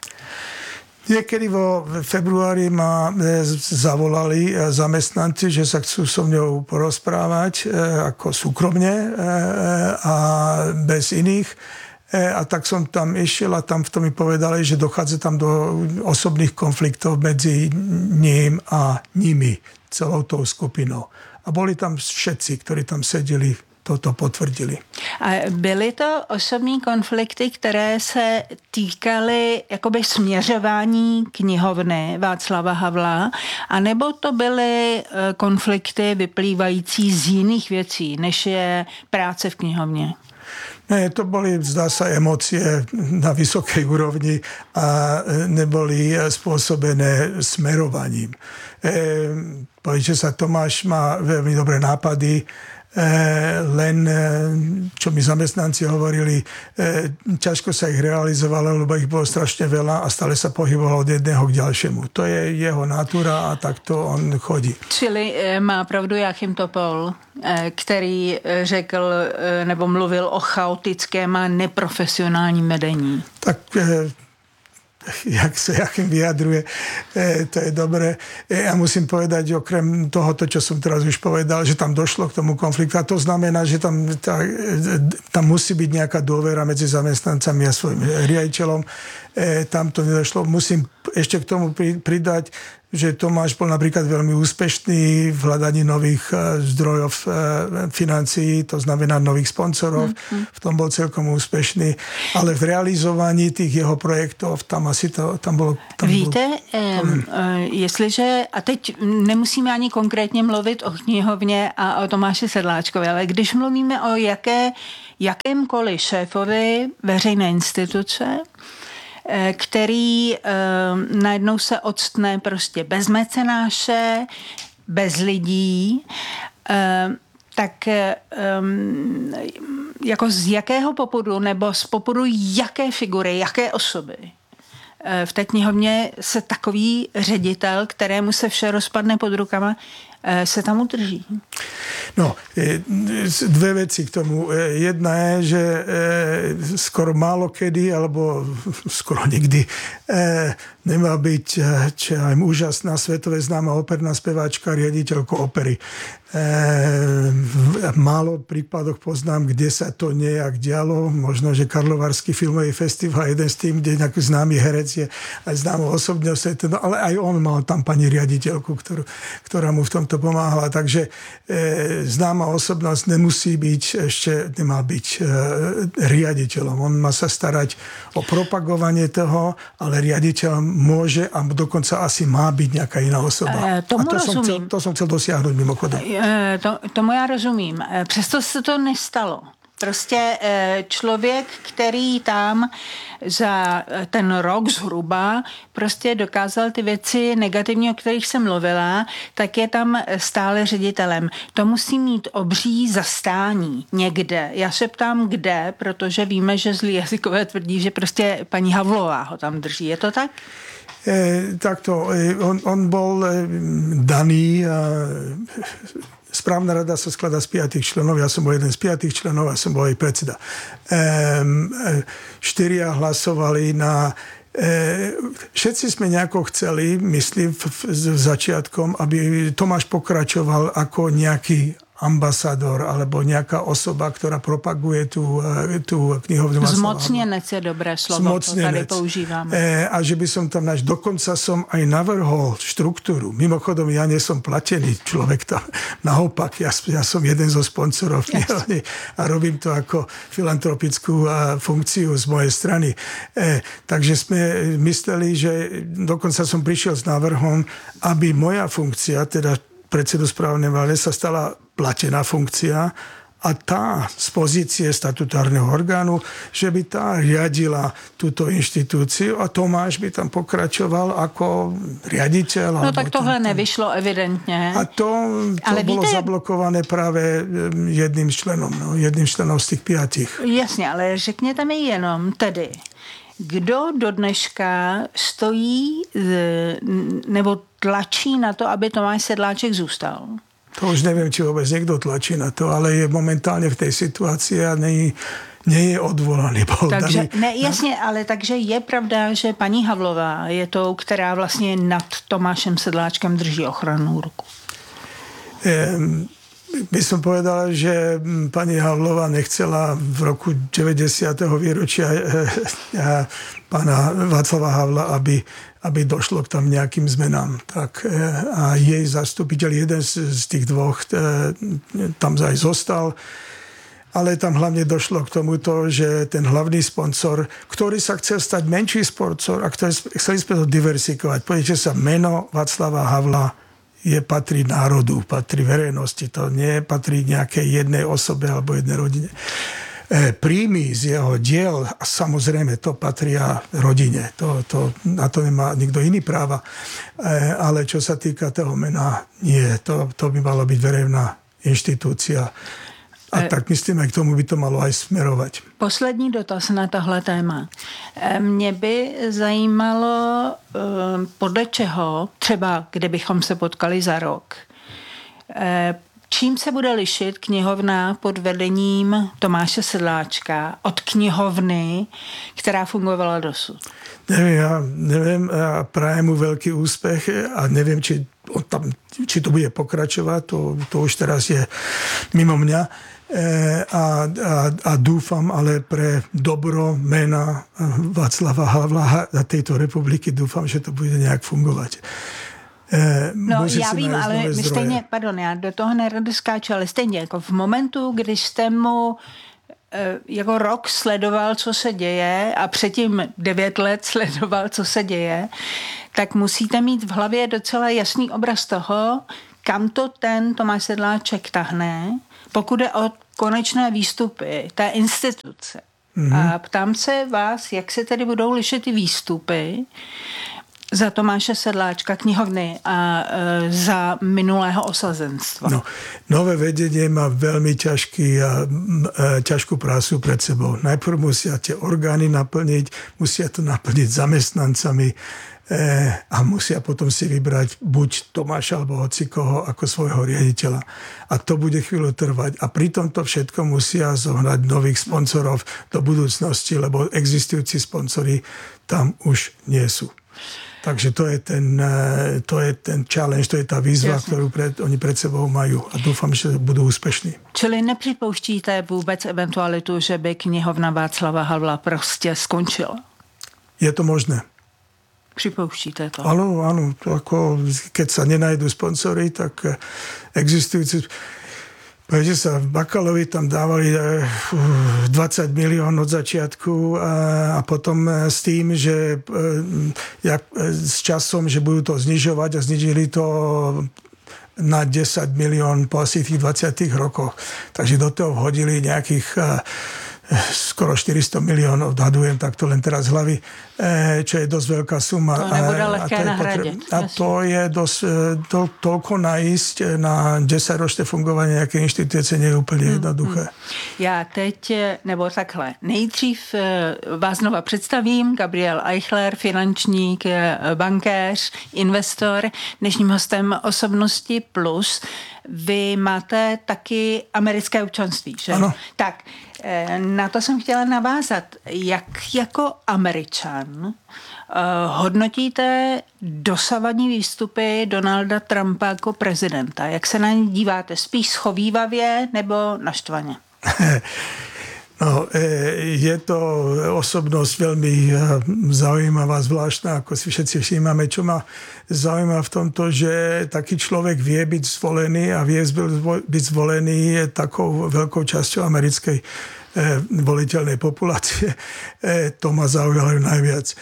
Niekedy vo februári ma zavolali zamestnanci, že sa chcú so mňou porozprávať ako súkromne a bez iných. A tak som tam išiel a tam v tom mi povedali, že dochádza tam do osobných konfliktov medzi ním a nimi, celou tou skupinou. A boli tam všetci, ktorí tam sedeli, toto potvrdili. A byly to osobní konflikty, které se týkaly jakoby směřování knihovny Václava Havla, anebo to byly konflikty vyplývající z jiných věcí, než je práce v knihovně? Ne, to boli, zdá sa, emócie na vysokej úrovni a neboli spôsobené smerovaním. E, Poďte sa, Tomáš má veľmi dobré nápady, len, čo mi zamestnanci hovorili, ťažko sa ich realizovalo, lebo ich bolo strašne veľa a stále sa pohybovalo od jedného k ďalšiemu. To je jeho natúra a takto on chodí. Čili má pravdu Jáchym Topol, který řekl nebo mluvil o chaotickém a neprofesionálním vedení. Tak jak sa Jáchym vyjadruje, to je dobré. Ja musím povedať, okrem tohoto, čo som teraz už povedal, že tam došlo k tomu konfliktu. A to znamená, že tam, tá, tam musí byť nejaká dôvera medzi zamestnancami a svojim riaditeľom. Tam to nedošlo. Musím ešte k tomu pridať, že Tomáš bol napríklad veľmi úspešný v hľadaní nových zdrojov financií, to znamená nových sponsorov. Mm-hmm. V tom bol celkom úspešný. Ale v realizovaní tých jeho projektov tam asi to tam bolo... Tam Víte, bolo, eh, jestliže, a teď nemusíme ani konkrétně mluvit o knihovně a o Tomáši Sedláčkovi, ale když mluvíme o jaké, jakémkoliv šéfovi veřejné instituce, který eh, najednou se odstne prostě bez mecenáše, bez lidí, eh, tak eh, jako z jakého popudu nebo z popudu jaké figury, jaké osoby eh, v té knihovně se takový ředitel, kterému se vše rozpadne pod rukama, eh, se tam udrží? No, dve veci k tomu. Jedna je, že skoro málo kedy, alebo skoro nikdy nemá byť čo aj úžasná svetové známa operná speváčka, riaditeľko opery. V málo prípadoch poznám, kde sa to nejak dialo. Možno, že Karlovarský filmový festival, jeden z tým, kde nejaký známy herec je aj známou osobnosť, no, ale aj on mal tam pani riaditeľku, ktorú, ktorá mu v tomto pomáhala. Takže e, známa osobnosť nemusí byť, ešte nemá byť e, riaditeľom. On má sa starať o propagovanie toho, ale riaditeľ môže a dokonca asi má byť nejaká iná osoba. E, tomu a to som, chcel, to som chcel dosiahnuť mimochodom. E, to, tomu já rozumím. E, přesto se to nestalo. Prostě člověk, který tam za ten rok zhruba prostě dokázal ty věci negativní, o kterých jsem mluvila, tak je tam stále ředitelem. To musí mít obří zastání někde. Já se ptám, kde, protože víme, že zlí jazykové tvrdí, že prostě paní Havlová ho tam drží. Je to tak? E, takto, on, on bol daný a správna rada sa skladá z piatich členov, ja som bol jeden z piatich členov a som bol aj predseda. Ehm, štyria hlasovali na... E, všetci sme nejako chceli, myslím, v, v, v začiatkom, aby Tomáš pokračoval ako nejaký ambasador alebo nejaká osoba, ktorá propaguje tú, tú knihovňu. Zmocnenec je dobré slovo, to tady používáme. E, a že by som tam naš, dokonca som aj navrhol štruktúru. Mimochodom, ja nie som platený človek tam. Naopak, ja, ja som jeden zo sponsorov knihovny a robím to ako filantropickú funkciu z mojej strany. E, takže sme mysleli, že dokonca som prišiel s návrhom, aby moja funkcia, teda predsedu správnej rady, sa stala platená funkcia a tá z pozície statutárneho orgánu, že by tá riadila túto inštitúciu a Tomáš by tam pokračoval ako riaditeľ. No tak tohle tam nevyšlo evidentne. A to, to Ale bolo víte, zablokované práve jedným členom, no, jedným členom z tých piatich. Jasně, ale řekněte mi jenom tedy, kdo do dneška stojí nebo tlačí na to, aby Tomáš Sedláček zůstal? To už neviem, či vôbec niekto tlačí na to, ale je momentálne v tej situácii a nie, nie je odvolaný. Takže, ne, jasně, ale takže je pravda, že paní Havlová je tou, která vlastně nad Tomášem Sedláčkem drží ochrannú ruku. Um, by som povedal, že pani Havlová nechcela v roku deväťdesiateho výročia pána Václava Havla, aby, aby došlo k tam nejakým zmenám. Tak, a jej zastupiteľ, jeden z, z tých dvoch, tam aj zostal. ale tam hlavne došlo k tomuto, že ten hlavný sponsor, ktorý sa chcel stať menší sponsor a ktorý chceli sme to diversifikovať. Poďte sa, meno Václava Havla je patrí národu, patrí verejnosti. To nie patrí nejakej jednej osobe alebo jednej rodine. E, príjmy z jeho diel, a samozrejme, to patria rodine. To, to, na to nemá nikto iný práva. E, ale čo sa týka toho mena, nie. To, to by malo byť verejná inštitúcia. A tak myslím, aj k tomu by to malo aj smerovať. Poslední dotaz na tohle téma. Mě by zajímalo, podle čeho, třeba kdybychom se potkali za rok, čím se bude lišit knihovna pod vedením Tomáše Sedláčka od knihovny, která fungovala dosud? Neviem, ja neviem, ja prajem mu veľký úspech a neviem, či, tam, či to bude pokračovať, to, to už teraz je mimo mňa. E, a, a, a dúfam, ale pre dobro mena Václava Havla a tejto republiky dúfam, že to bude nejak fungovať. E, no já vím, ale vy stejně, pardon, já do toho nerado skáču, ale stejně jako v momentu, když jste mu jako rok sledoval, co se děje a předtím devět let sledoval, co se děje, tak musíte mít v hlavě docela jasný obraz toho, kam to ten Tomáš Sedláček tahne, pokud jde o konečné výstupy té instituce. Mm-hmm. A ptám se vás, jak se tedy budou lišit ty výstupy za Tomáše Sedláčka knihovny a e, za minulého osazenstva. No, nové vedenie má veľmi ťažký a, e, ťažkú prácu pred sebou. Najprv musia tie orgány naplniť, musia to naplniť zamestnancami e, a musia potom si vybrať buď Tomáša alebo hocikoho ako svojho riaditeľa. A to bude chvíľu trvať. A pri tomto všetko musia zohnať nových sponzorov do budúcnosti, lebo existujúci sponzori tam už nie sú. Takže to je ten, to je ten challenge, to je tá výzva, Jasne. Ktorú pred, oni pred sebou majú a dúfam, že budú úspešní. Čili nepřipouštíte vůbec eventualitu, že by knihovna Václava Havla prostě skončila? Je to možné. Připouštíte to? Áno, áno. To ako, keď sa nenajdu sponsory, tak existujúci... Poďte sa, Bakalovi tam dávali dvadsať milión od začiatku a potom s tým, že jak, s časom, že budú to znižovať a znižili to na desať milión po asi tých dvadsiatich rokoch. Takže do toho vhodili nejakých skoro štyristo miliónov, odhadujem takto len teraz z hlavy, čo je dosť veľká suma. To nebude lehké nahradiť. A to je dosť, to, toľko najísť na desaťročné fungovanie nejaké inštitúcie nie je úplne jednoduché. Já teď, nebo takhle, nejdřív vás znova představím, Gabriel Eichler, finančník, bankéř, investor, dnešním hostem Osobnosti Plus. Vy máte taky americké občanství, že? Ano. Tak, na to jsem chtěla navázat. Jak jako Američan hodnotíte dosavadní výstupy Donalda Trumpa jako prezidenta? Jak se na ně díváte? Spíš schovívavě nebo naštvaně? No, je to osobnosť veľmi zaujímavá, zvláštna, ako si všetci všímame. Čo ma zaujíma v tomto, že taký človek vie byť zvolený a vie byť zvolený takou veľkou časťou americkej voliteľnej populácie. To ma zaujalo najviac.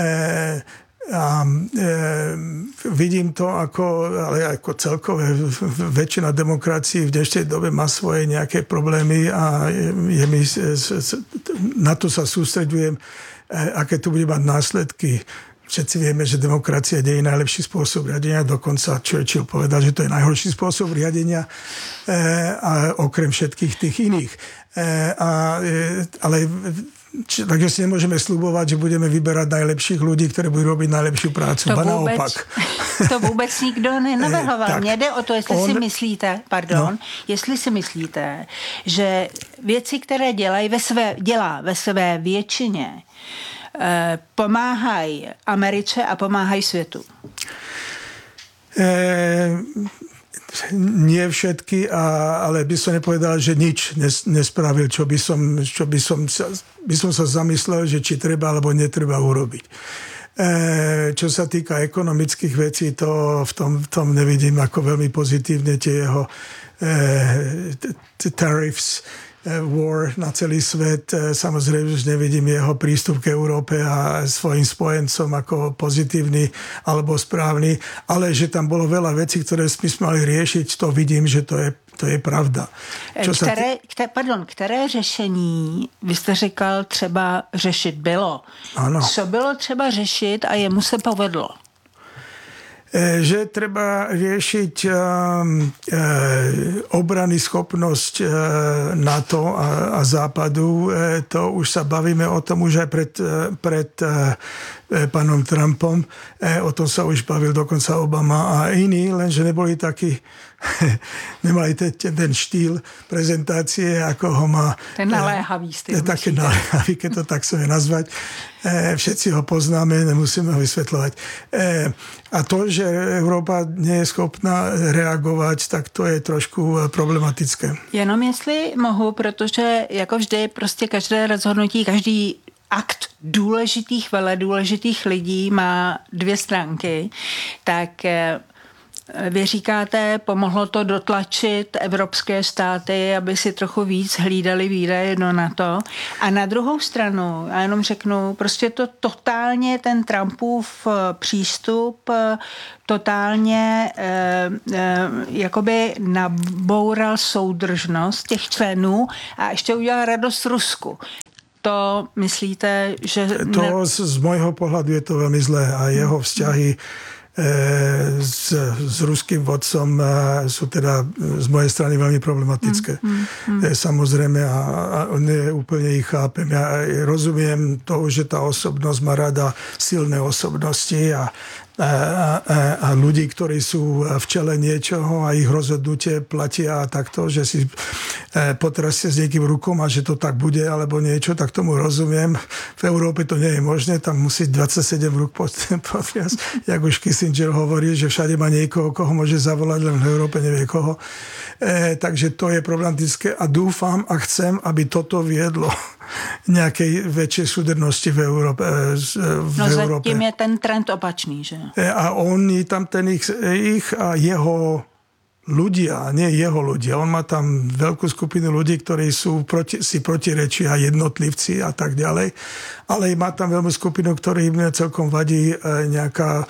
A e, vidím to ako, ale ako celkové väčšina demokracií v dnešnej dobe má svoje nejaké problémy a je mi, na to sa sústreďujem, aké to bude mať následky. Všetci vieme, že demokracia nie je najlepší spôsob riadenia, dokonca Churchill povedal, že to je najhorší spôsob riadenia e, a okrem všetkých tých iných. E, a, e, ale Či, takže si nemôžeme slubovať, že budeme vyberať najlepších ľudí, ktorí budú robiť najlepšiu prácu. To ba vůbec, naopak. To vůbec nikdo nenavrhoval. Mně jde o to, jestli on, si myslíte, pardon, no. jestli si myslíte, že věci, které dělají ve své, dělá ve své většině, eh, pomáhají Americe a pomáhají světu. Eh, Nie všetky, a, ale by som nepovedal, že nič nes, nespravil, čo by som, čo by som, sa, by som sa zamyslel, že či treba alebo netreba urobiť. E, čo sa týka ekonomických vecí, to v tom, v tom nevidím ako veľmi pozitívne tie jeho e, tariffs. war na celý svet. Samozrejme, že nevidím jeho prístup k Európe a svojim spojencom ako pozitívny alebo správny, ale že tam bolo veľa vecí, ktoré sme mali riešiť, to vidím, že to je, to je pravda. Čo které, t... které, pardon, které řešení, vy jste říkal, třeba řešit bylo? Ano. Co bylo třeba řešit a jemu se povedlo? Že treba riešiť uh, uh, obrany schopnosť uh, NATO a, a Západu. Uh, to už sa bavíme o tom už aj pred, uh, pred uh, pánom Trumpom. Uh, o tom sa už bavil dokonca Obama a iní, lenže neboli takí nemali ten, ten štýl prezentácie, ako ho má... Ten naléhavý styl. Také naléhavý, keď to tak chceme nazvať. E, všetci ho poznáme, nemusíme ho vysvetľovať. E, a to, že Európa nie je schopná reagovať, tak to je trošku problematické. Jenom jestli mohu, protože jako vždy prostě každé rozhodnutí, každý akt důležitých, vele důležitých lidí má dvě stránky, tak vy říkáte, pomohlo to dotlačit evropské státy, aby si trochu víc hlídali výdaje do NATO. A na druhou stranu, já jenom řeknu, prostě to totálně ten Trumpův přístup totálně eh, eh, jakoby naboural soudržnost těch členů a ještě udělal radost Rusku. To myslíte, že... To z, z môjho pohľadu je to veľmi zlé a jeho vzťahy s, s ruským vodcom sú teda z mojej strany veľmi problematické. Mm, mm, mm. Samozrejme, a, a ne, úplne ich chápem. Ja rozumiem toho, že tá osobnosť má rada silné osobnosti a A, a, a ľudí, ktorí sú v čele niečoho a ich rozhodnutie platia takto, že si potrasie s niekým rukom a že to tak bude alebo niečo, tak tomu rozumiem. V Európe to nie je možné, tam musí dvadsaťsedem rúk potriasť. Jak už Kissinger hovorí, že všade má niekoho, koho môže zavolať, len v Európe nevie koho. E, takže to je problematické a dúfam a chcem, aby toto viedlo nejakej väčšej súdrnosti v Európe. V no Európe. Zatím je ten trend opačný, že? A oni tam ten ich, ich a jeho ľudia, nie jeho ľudia. On má tam veľkú skupinu ľudí, ktorí sú proti, si protirečia, jednotlivci a tak ďalej. Ale má tam veľmi skupinu, ktorým celkom vadí nejaká e,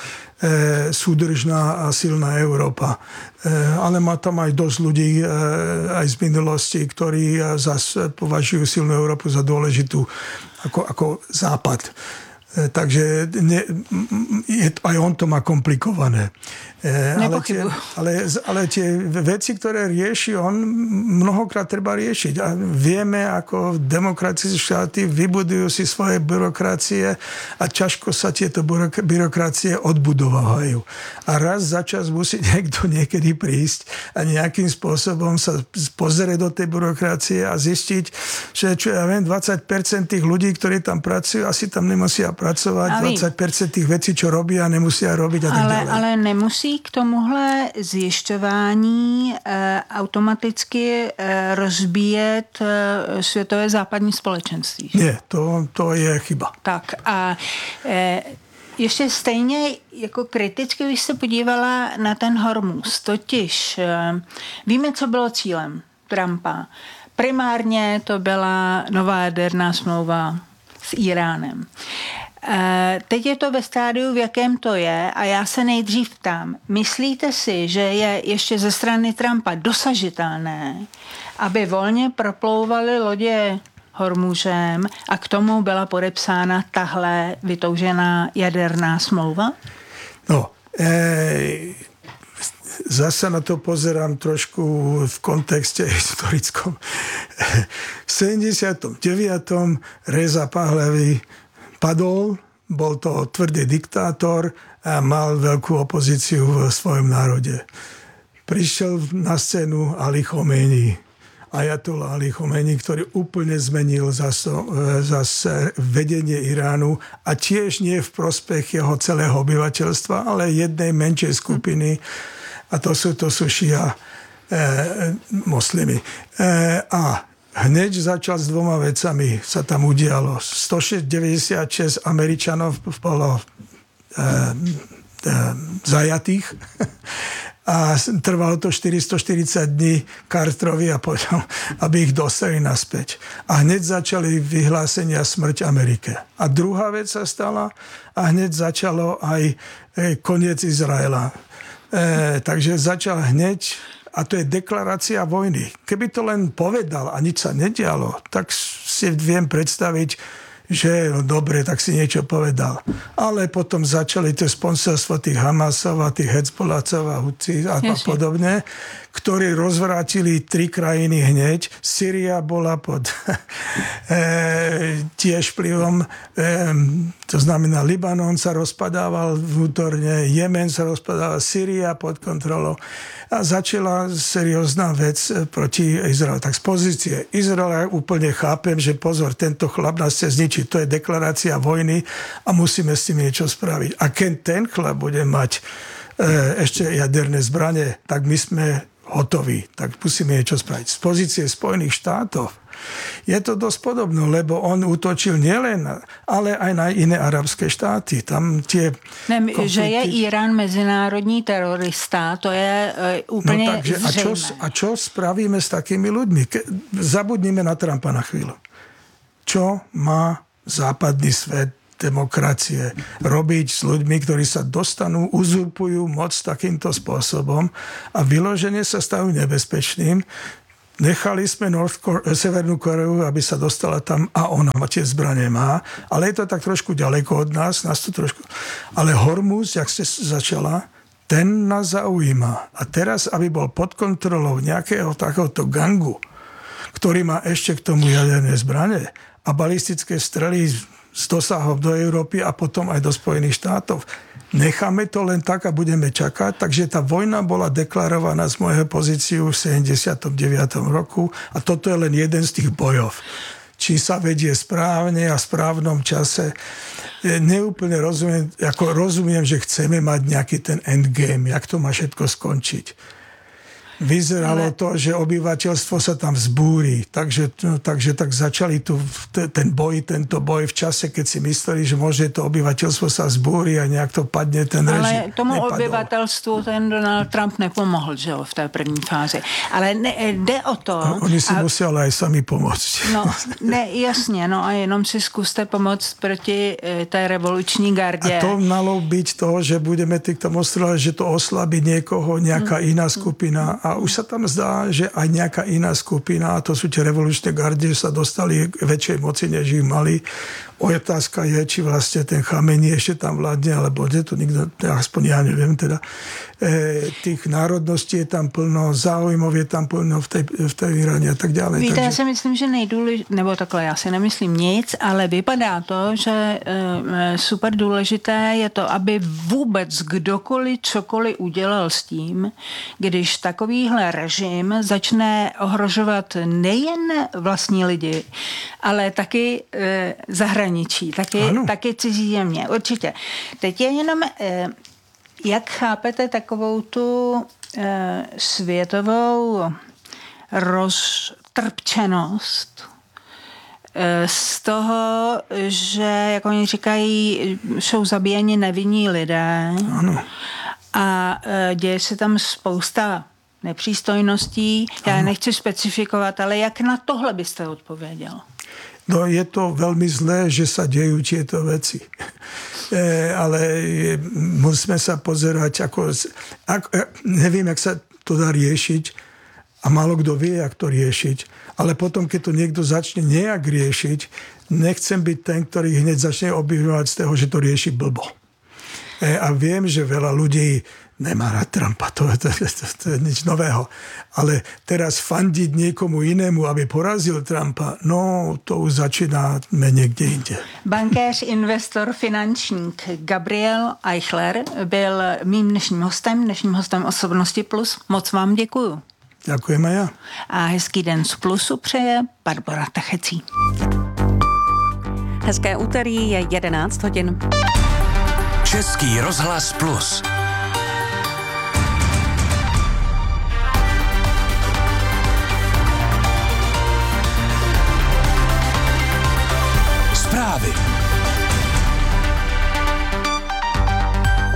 súdržná a silná Európa. E, ale má tam aj dosť ľudí e, aj z minulosti, ktorí zase považujú silnú Európu za dôležitú ako, ako Západ. Takže ne, je, aj on to má komplikované. Ale tie, ale, ale tie veci, ktoré rieši on, mnohokrát treba riešiť. A vieme, ako demokratické štáty vybudujú si svoje byrokracie a ťažko sa tieto byrokracie odbudovajú. A raz za čas musí niekto niekedy prísť a nejakým spôsobom sa pozrieť do tej byrokracie a zistiť, že čo ja viem, dvadsať percent tých ľudí, ktorí tam pracujú, asi tam nemusia pracovať, dvadsať percent tých vecí, čo robia, nemusia robiť a tak ale, ďalej. Ale nemusí k tomuhle zjišťování e, automaticky e, rozbíjet e, světové západní společenství. Nie, to, to je chyba. Tak a e, ještě stejně jako kriticky bych se podívala na ten Hormuz. Totiž e, víme, co bylo cílem Trumpa. Primárně to byla nová jaderná smlouva s Iránem. Teď je to ve stádiu, v jakém to je a já se nejdřív ptám, myslíte si, že je ještě ze strany Trumpa dosažitelné, aby volně proplouvaly lodě Hormuzem a k tomu byla podepsána tahle vytoužená jaderná smlouva? No, e, zase na to pozerám trošku v kontexte historickom. V sedemdesiatom deviatom Reza Pahlavi padol, bol to tvrdý diktátor a mal veľkú opozíciu v svojom národe. Prišiel na scénu Ali Khomeini, ajatollah Ali Khomeini, ktorý úplne zmenil zase, zase vedenie Iránu a tiež nie v prospech jeho celého obyvateľstva, ale jednej menšej skupiny a to sú, to sú šia e, moslimy. E, a hneď začal s dvoma vecami, sa tam udialo. stodeväťdesiatšesť Američanov bolo e, e, zajatých a trvalo to štyristoštyridsať dní Carterovi a potom, aby ich dostali naspäť. A hneď začali vyhlásenia smrť Amerike. A druhá vec sa stala a hneď začalo aj koniec Izraela. E, takže začal hneď, a to je deklarácia vojny. Keby to len povedal a nič sa nedialo, tak si viem predstaviť, že no dobre, tak si niečo povedal. Ale potom začali to sponsorstvo tých Hamasov a tých Hezbollahcov a Hutí a Ježi. podobne, ktorí rozvrátili tri krajiny hneď. Syria bola pod e, tiež vplyvom, e, to znamená Libanon sa rozpadával vnútorne, Jemen sa rozpadával, Syria pod kontrolou. A začala seriózna vec proti Izraelu. Tak z pozície Izraela úplne chápem, že pozor, tento chlap nás chce zničiť. To je deklarácia vojny a musíme s tým niečo spraviť. A keď ten chlap bude mať e, ešte jaderné zbrane, tak my sme hotoví. Tak musíme niečo spraviť. Z pozície Spojených štátov je to dosť podobné, lebo on útočil nielen, ale aj na iné arabské štáty. Tam tie ne, konflikty... Že je Irán mezinárodní terorista, to je uh, úplne no, takže, a, čo, a čo spravíme s takými ľuďmi? Ke, zabudnime na Trumpa na chvíľu. Čo má západný svet, demokracie robiť s ľuďmi, ktorí sa dostanú, uzurpujú moc takýmto spôsobom a vyložene sa stajú nebezpečným? Nechali sme North Core, Severnú Koreu, aby sa dostala tam a ona tie zbrane má, ale je to tak trošku ďaleko od nás, nás to trošku... Ale Hormuz, jak ste začala, ten nás zaujíma. A teraz, aby bol pod kontrolou nejakého takéhoto gangu, ktorý má ešte k tomu jaderné zbrane a balistické strely z dosahov do Európy a potom aj do Spojených štátov. Necháme to len tak a budeme čakať. Takže tá vojna bola deklarovaná z mojej pozície v sedemdesiatom deviatom roku a toto je len jeden z tých bojov. Či sa vedie správne a v správnom čase. Neúplne rozumiem, ako rozumiem, že chceme mať nejaký ten endgame, jak to má všetko skončiť. Vyzeralo to, že obyvateľstvo sa tam vzbúri. Takže, no, takže tak začali tu ten boj, tento boj v čase, keď si mysleli, že môže to obyvateľstvo sa vzbúri a nejak to padne ten režim. Ale tomu nepadol. Obyvatelstvu ten Donald Trump nepomohl, že jo, v té první fázi. Ale ne, jde o to... No, oni si a, museli aj sami pomôcť. No, ne, jasně, no a jenom si zkuste pomoct proti e, té revoluční gardě. A to malo byť to, že budeme týchto mostrovať, že to oslabí niekoho, nejaká iná skupina. A už sa tam zdá, že aj nejaká iná skupina, a to sú tie revolučné gardie, sa dostali k väčšej moci, než ich mali. Otázka je, či vlastne ten Chameni ešte tam vládne, alebo kde to nikto, aspoň ja neviem teda. E, tých národností je tam plno, záujmov je tam plno v tej, v tej Iráne a tak ďalej. Víte, takže... já si myslím, že nejdůležitější, nebo takhle, já si nemyslím nic, ale vypadá to, že e, super důležité je to, aby vůbec kdokoliv cokoliv udělal s tím, když takovýhle režim začne ohrožovat nejen vlastní lidi, ale taky e, zahraničí, taky, taky cizí země. Určitě. Teď je jenom, e, jak chápete takovou tu e, světovou roztrpčenost e, z toho, že, jak oni říkají, jsou zabíjeni nevinní lidé. Ano. A e, děje se tam spousta nepřístojností. Já ano. nechci specifikovat, ale jak na tohle byste odpověděl? No je to veľmi zlé, že sa dejú tieto veci. E, ale musíme sa pozerať, ako, ako... Neviem, jak sa to dá riešiť a málo kto vie, jak to riešiť. Ale potom, keď to niekto začne nejak riešiť, nechcem byť ten, ktorý hneď začne obviňovať z toho, že to rieši blbo. E, a viem, že veľa ľudí nemá rád Trumpa, to, to, to, to, to je nič nového. Ale teraz fandiť niekomu inému, aby porazil Trumpa, no to už začínáme niekde inde. Bankéř, investor, finančník Gabriel Eichler byl mým dnešním hostem, dnešním hostem Osobnosti Plus. Moc vám děkuju. Ďakujem aj ja. A hezký den z Plusu přeje Barbora Tachecí. Hezké úterý je jedenáct hodin. Český rozhlas Plus. Zprávy.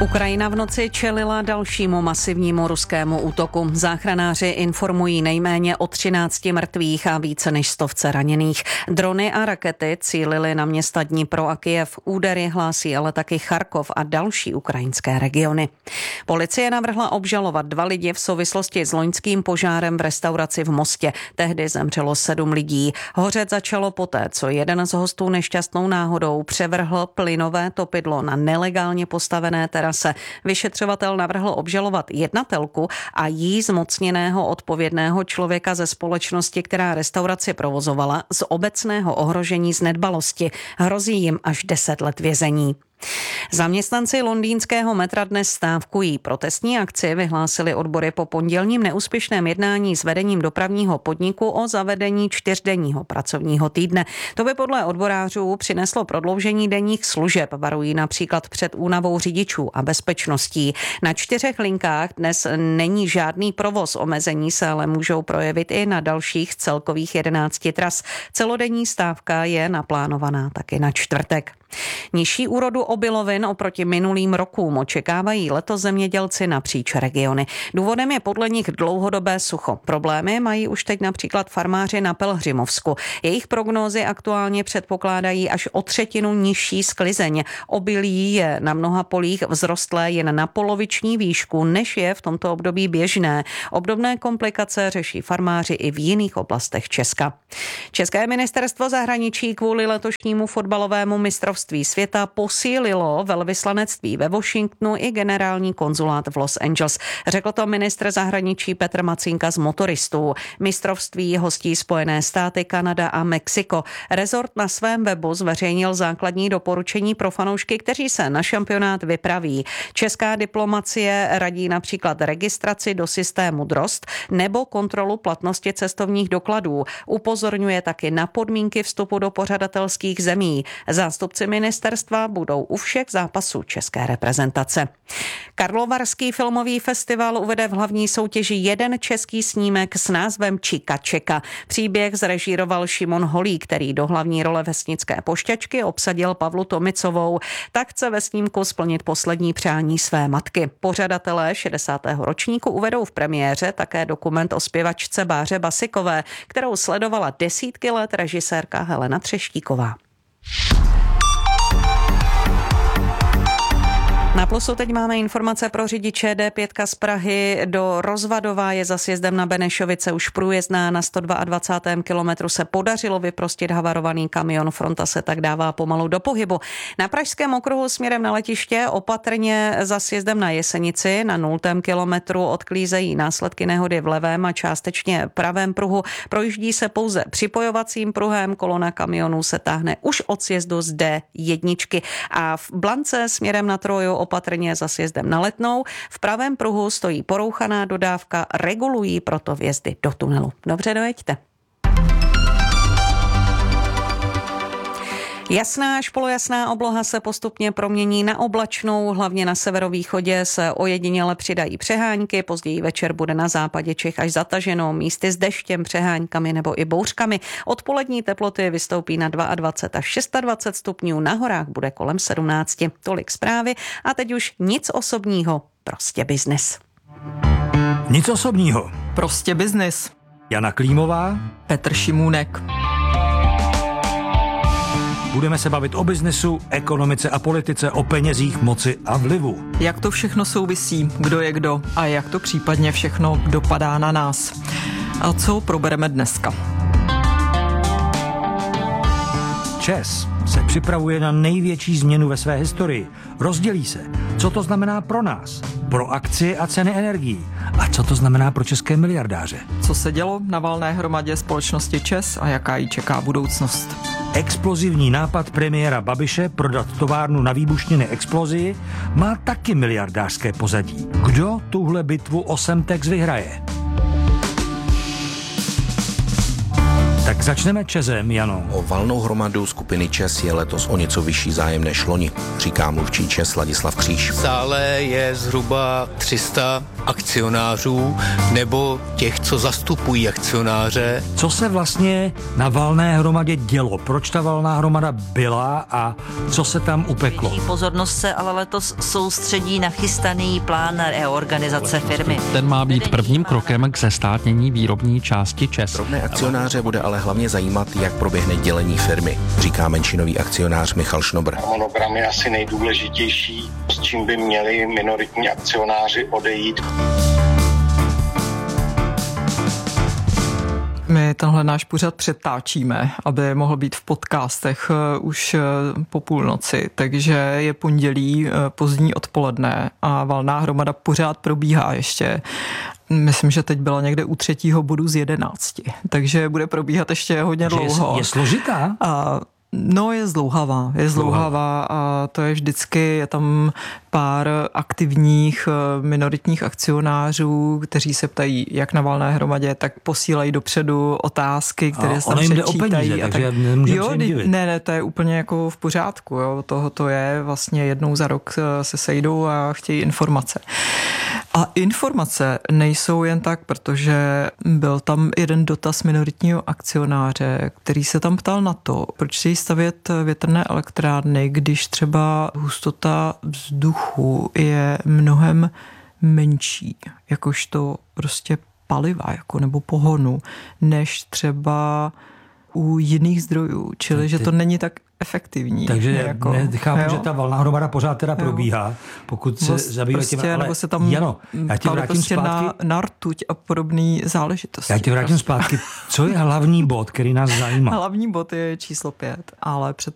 Ukrajina v noci čelila dalšímu masivnímu ruskému útoku. Záchranáři informují nejméně o třinácti mrtvých a více než stovce raněných. Drony a rakety cílily na města Dnipro a Kyjev. Údery hlásí ale taky Charkov a další ukrajinské regiony. Policie navrhla obžalovat dva lidi v souvislosti s loňským požárem v restauraci v Mostě. Tehdy zemřelo sedm lidí. Hořet začalo poté, co jeden z hostů nešťastnou náhodou převrhl plynové topidlo na nelegálně postavené terase. Vyšetřovatel navrhl obžalovat jednatelku a jí zmocněného odpovědného člověka ze společnosti, která restauraci provozovala, z obecného ohrožení z nedbalosti. Hrozí jim až deset let vězení. Zaměstnanci londýnského metra dnes stávkují. Protestní akci vyhlásili odbory po pondělním neúspěšném jednání s vedením dopravního podniku o zavedení čtyřdenního pracovního týdne. To by podle odborářů přineslo prodloužení denních služeb, varují například před únavou řidičů a bezpečností. Na čtyřech linkách dnes není žádný provoz, omezení se ale můžou projevit i na dalších celkových jedenácti tras. Celodenní stávka je naplánovaná taky na čtvrtek. Nižší úrodu obilovin oproti minulým rokům očekávají letos zemědělci napříč regiony. Důvodem je podle nich dlouhodobé sucho. Problémy mají už teď například farmáři na Pelhřimovsku. Jejich prognózy aktuálně předpokládají až o třetinu nižší sklizeň. Obilí je na mnoha polích vzrostlé jen na poloviční výšku, než je v tomto období běžné. Obdobné komplikace řeší farmáři i v jiných oblastech Česka. České ministerstvo zahraničí kvůli letošnímu fotbalovému mistrovství světa posílilo velvyslanectví ve Washingtonu i generální konzulát v Los Angeles. Řekl to ministr zahraničí Petr Macínka z Motoristů. Mistrovství hostí Spojené státy, Kanada a Mexiko. Rezort na svém webu zveřejnil základní doporučení pro fanoušky, kteří se na šampionát vypraví. Česká diplomacie radí například registraci do systému Drost nebo kontrolu platnosti cestovních dokladů. Upozorňuje taky na podmínky vstupu do pořadatelských zemí. Zástupci ministerstva budou u všech zápasů české reprezentace. Karlovarský filmový festival uvede v hlavní soutěži jeden český snímek s názvem Čika Čeka. Příběh zrežíroval Šimon Holý, který do hlavní role vesnické pošťačky obsadil Pavlu Tomicovou. Tak chce ve snímku splnit poslední přání své matky. Pořadatelé šedesátého ročníku uvedou v premiéře také dokument o zpěvačce Báře Basikové, kterou sledovala desítky let režisérka Helena Třeštíková. Na Plusu teď máme informace pro řidiče. D pět z Prahy do Rozvadova je za sjezdem na Benešovice už průjezdná. Na sto dvacátém druhém kilometru se podařilo vyprostit havarovaný kamion. Fronta se tak dává pomalu do pohybu. Na Pražském okruhu směrem na letiště opatrně za sjezdem na Jesenici. Na nultém kilometru odklízejí následky nehody v levém a částečně pravém pruhu. Projíždí se pouze připojovacím pruhem. Kolona kamionů se táhne už od sjezdu z D jedna. A v Blance směrem na Troju opatrně za sjezdem na Letnou. V pravém pruhu stojí porouchaná dodávka, regulují proto vjezdy do tunelu. Dobře, dojeďte. Jasná až polojasná obloha se postupně promění na oblačnou, hlavně na severovýchodě se ojediněle přidají přehánky, později večer bude na západě Čech až zataženo, místy s deštěm, přehánkami nebo i bouřkami. Odpolední teploty vystoupí na dvacet dva až dvacet šest stupňů, na horách bude kolem sedmnáct. Tolik zprávy a teď už nic osobního, prostě biznes. Nic osobního. Prostě biznis. Jana Klímová, Petr Šimůnek. Budeme se bavit o biznesu, ekonomice a politice, o penězích, moci a vlivu. Jak to všechno souvisí, kdo je kdo a jak to případně všechno dopadá na nás. A co probereme dneska? ČEZ se připravuje na největší změnu ve své historii. Rozdělí se. Co to znamená pro nás? Pro akcie a ceny energií. A co to znamená pro české miliardáře? Co se dělo na valné hromadě společnosti ČEZ a jaká ji čeká budoucnost? Explozivní nápad premiéra Babiše prodat továrnu na výbušniny Explozii má taky miliardářské pozadí. Kdo tuhle bitvu o Semtex vyhraje? Tak začneme Česem, Jano. O valnou hromadu skupiny ČEZ je letos o něco vyšší zájem než loni, říká mluvčí ČEZ Ladislav Kříž. V sále je zhruba tři sta akcionářů nebo těch, co zastupují akcionáře. Co se vlastně na valné hromadě dělo? Proč ta valná hromada byla a co se tam upeklo? Pozornost se ale letos soustředí na chystaný plán reorganizace firmy. Ten má být prvním krokem k zestátnění výrobní části ČEZ. Drobné akcionáře bude ale hlavně zajímat, jak proběhne dělení firmy, říká menšinový akcionář Michal Šnobr. Harmonogram je asi nejdůležitější, s čím by měli minoritní akcionáři odejít. My tenhle náš pořad přetáčíme, aby mohl být v podcastech už po půlnoci, takže je pondělí pozdní odpoledne a valná hromada pořád probíhá ještě. Myslím, že teď byla někde u třetího bodu z jedenácti, takže bude probíhat ještě hodně takže dlouho. Je, je složitá? A no, je zdlouhavá, je zdlouhavá a to je vždycky, je tam pár aktivních minoritních akcionářů, kteří se ptají jak na valné hromadě, tak posílají dopředu otázky, které se tam přečítají. A takže nemůžeme jo, se jim divit. Ne, ne, to je úplně jako v pořádku. Jo. Toho to je vlastně jednou za rok se sejdou a chtějí informace. A informace nejsou jen tak, protože byl tam jeden dotaz minoritního akcionáře, který se tam ptal na to, proč si stavět větrné elektrárny, když třeba hustota vzduchu je mnohem menší, jakožto prostě paliva jako nebo pohonu, než třeba u jiných zdrojů, čili Ty, že to není tak efektivní. Takže jako, nechápu, jo? že ta valná hromada pořád teda probíhá, pokud se Vlast, zabývá prostě, tím, ale nebo se tam Jano, já ti vrátím prostě zpátky. Na, na rtuť a podobný záležitosti. Já ti vrátím zpátky. Co je hlavní bod, který nás zajímá? Hlavní bod je číslo pět, ale před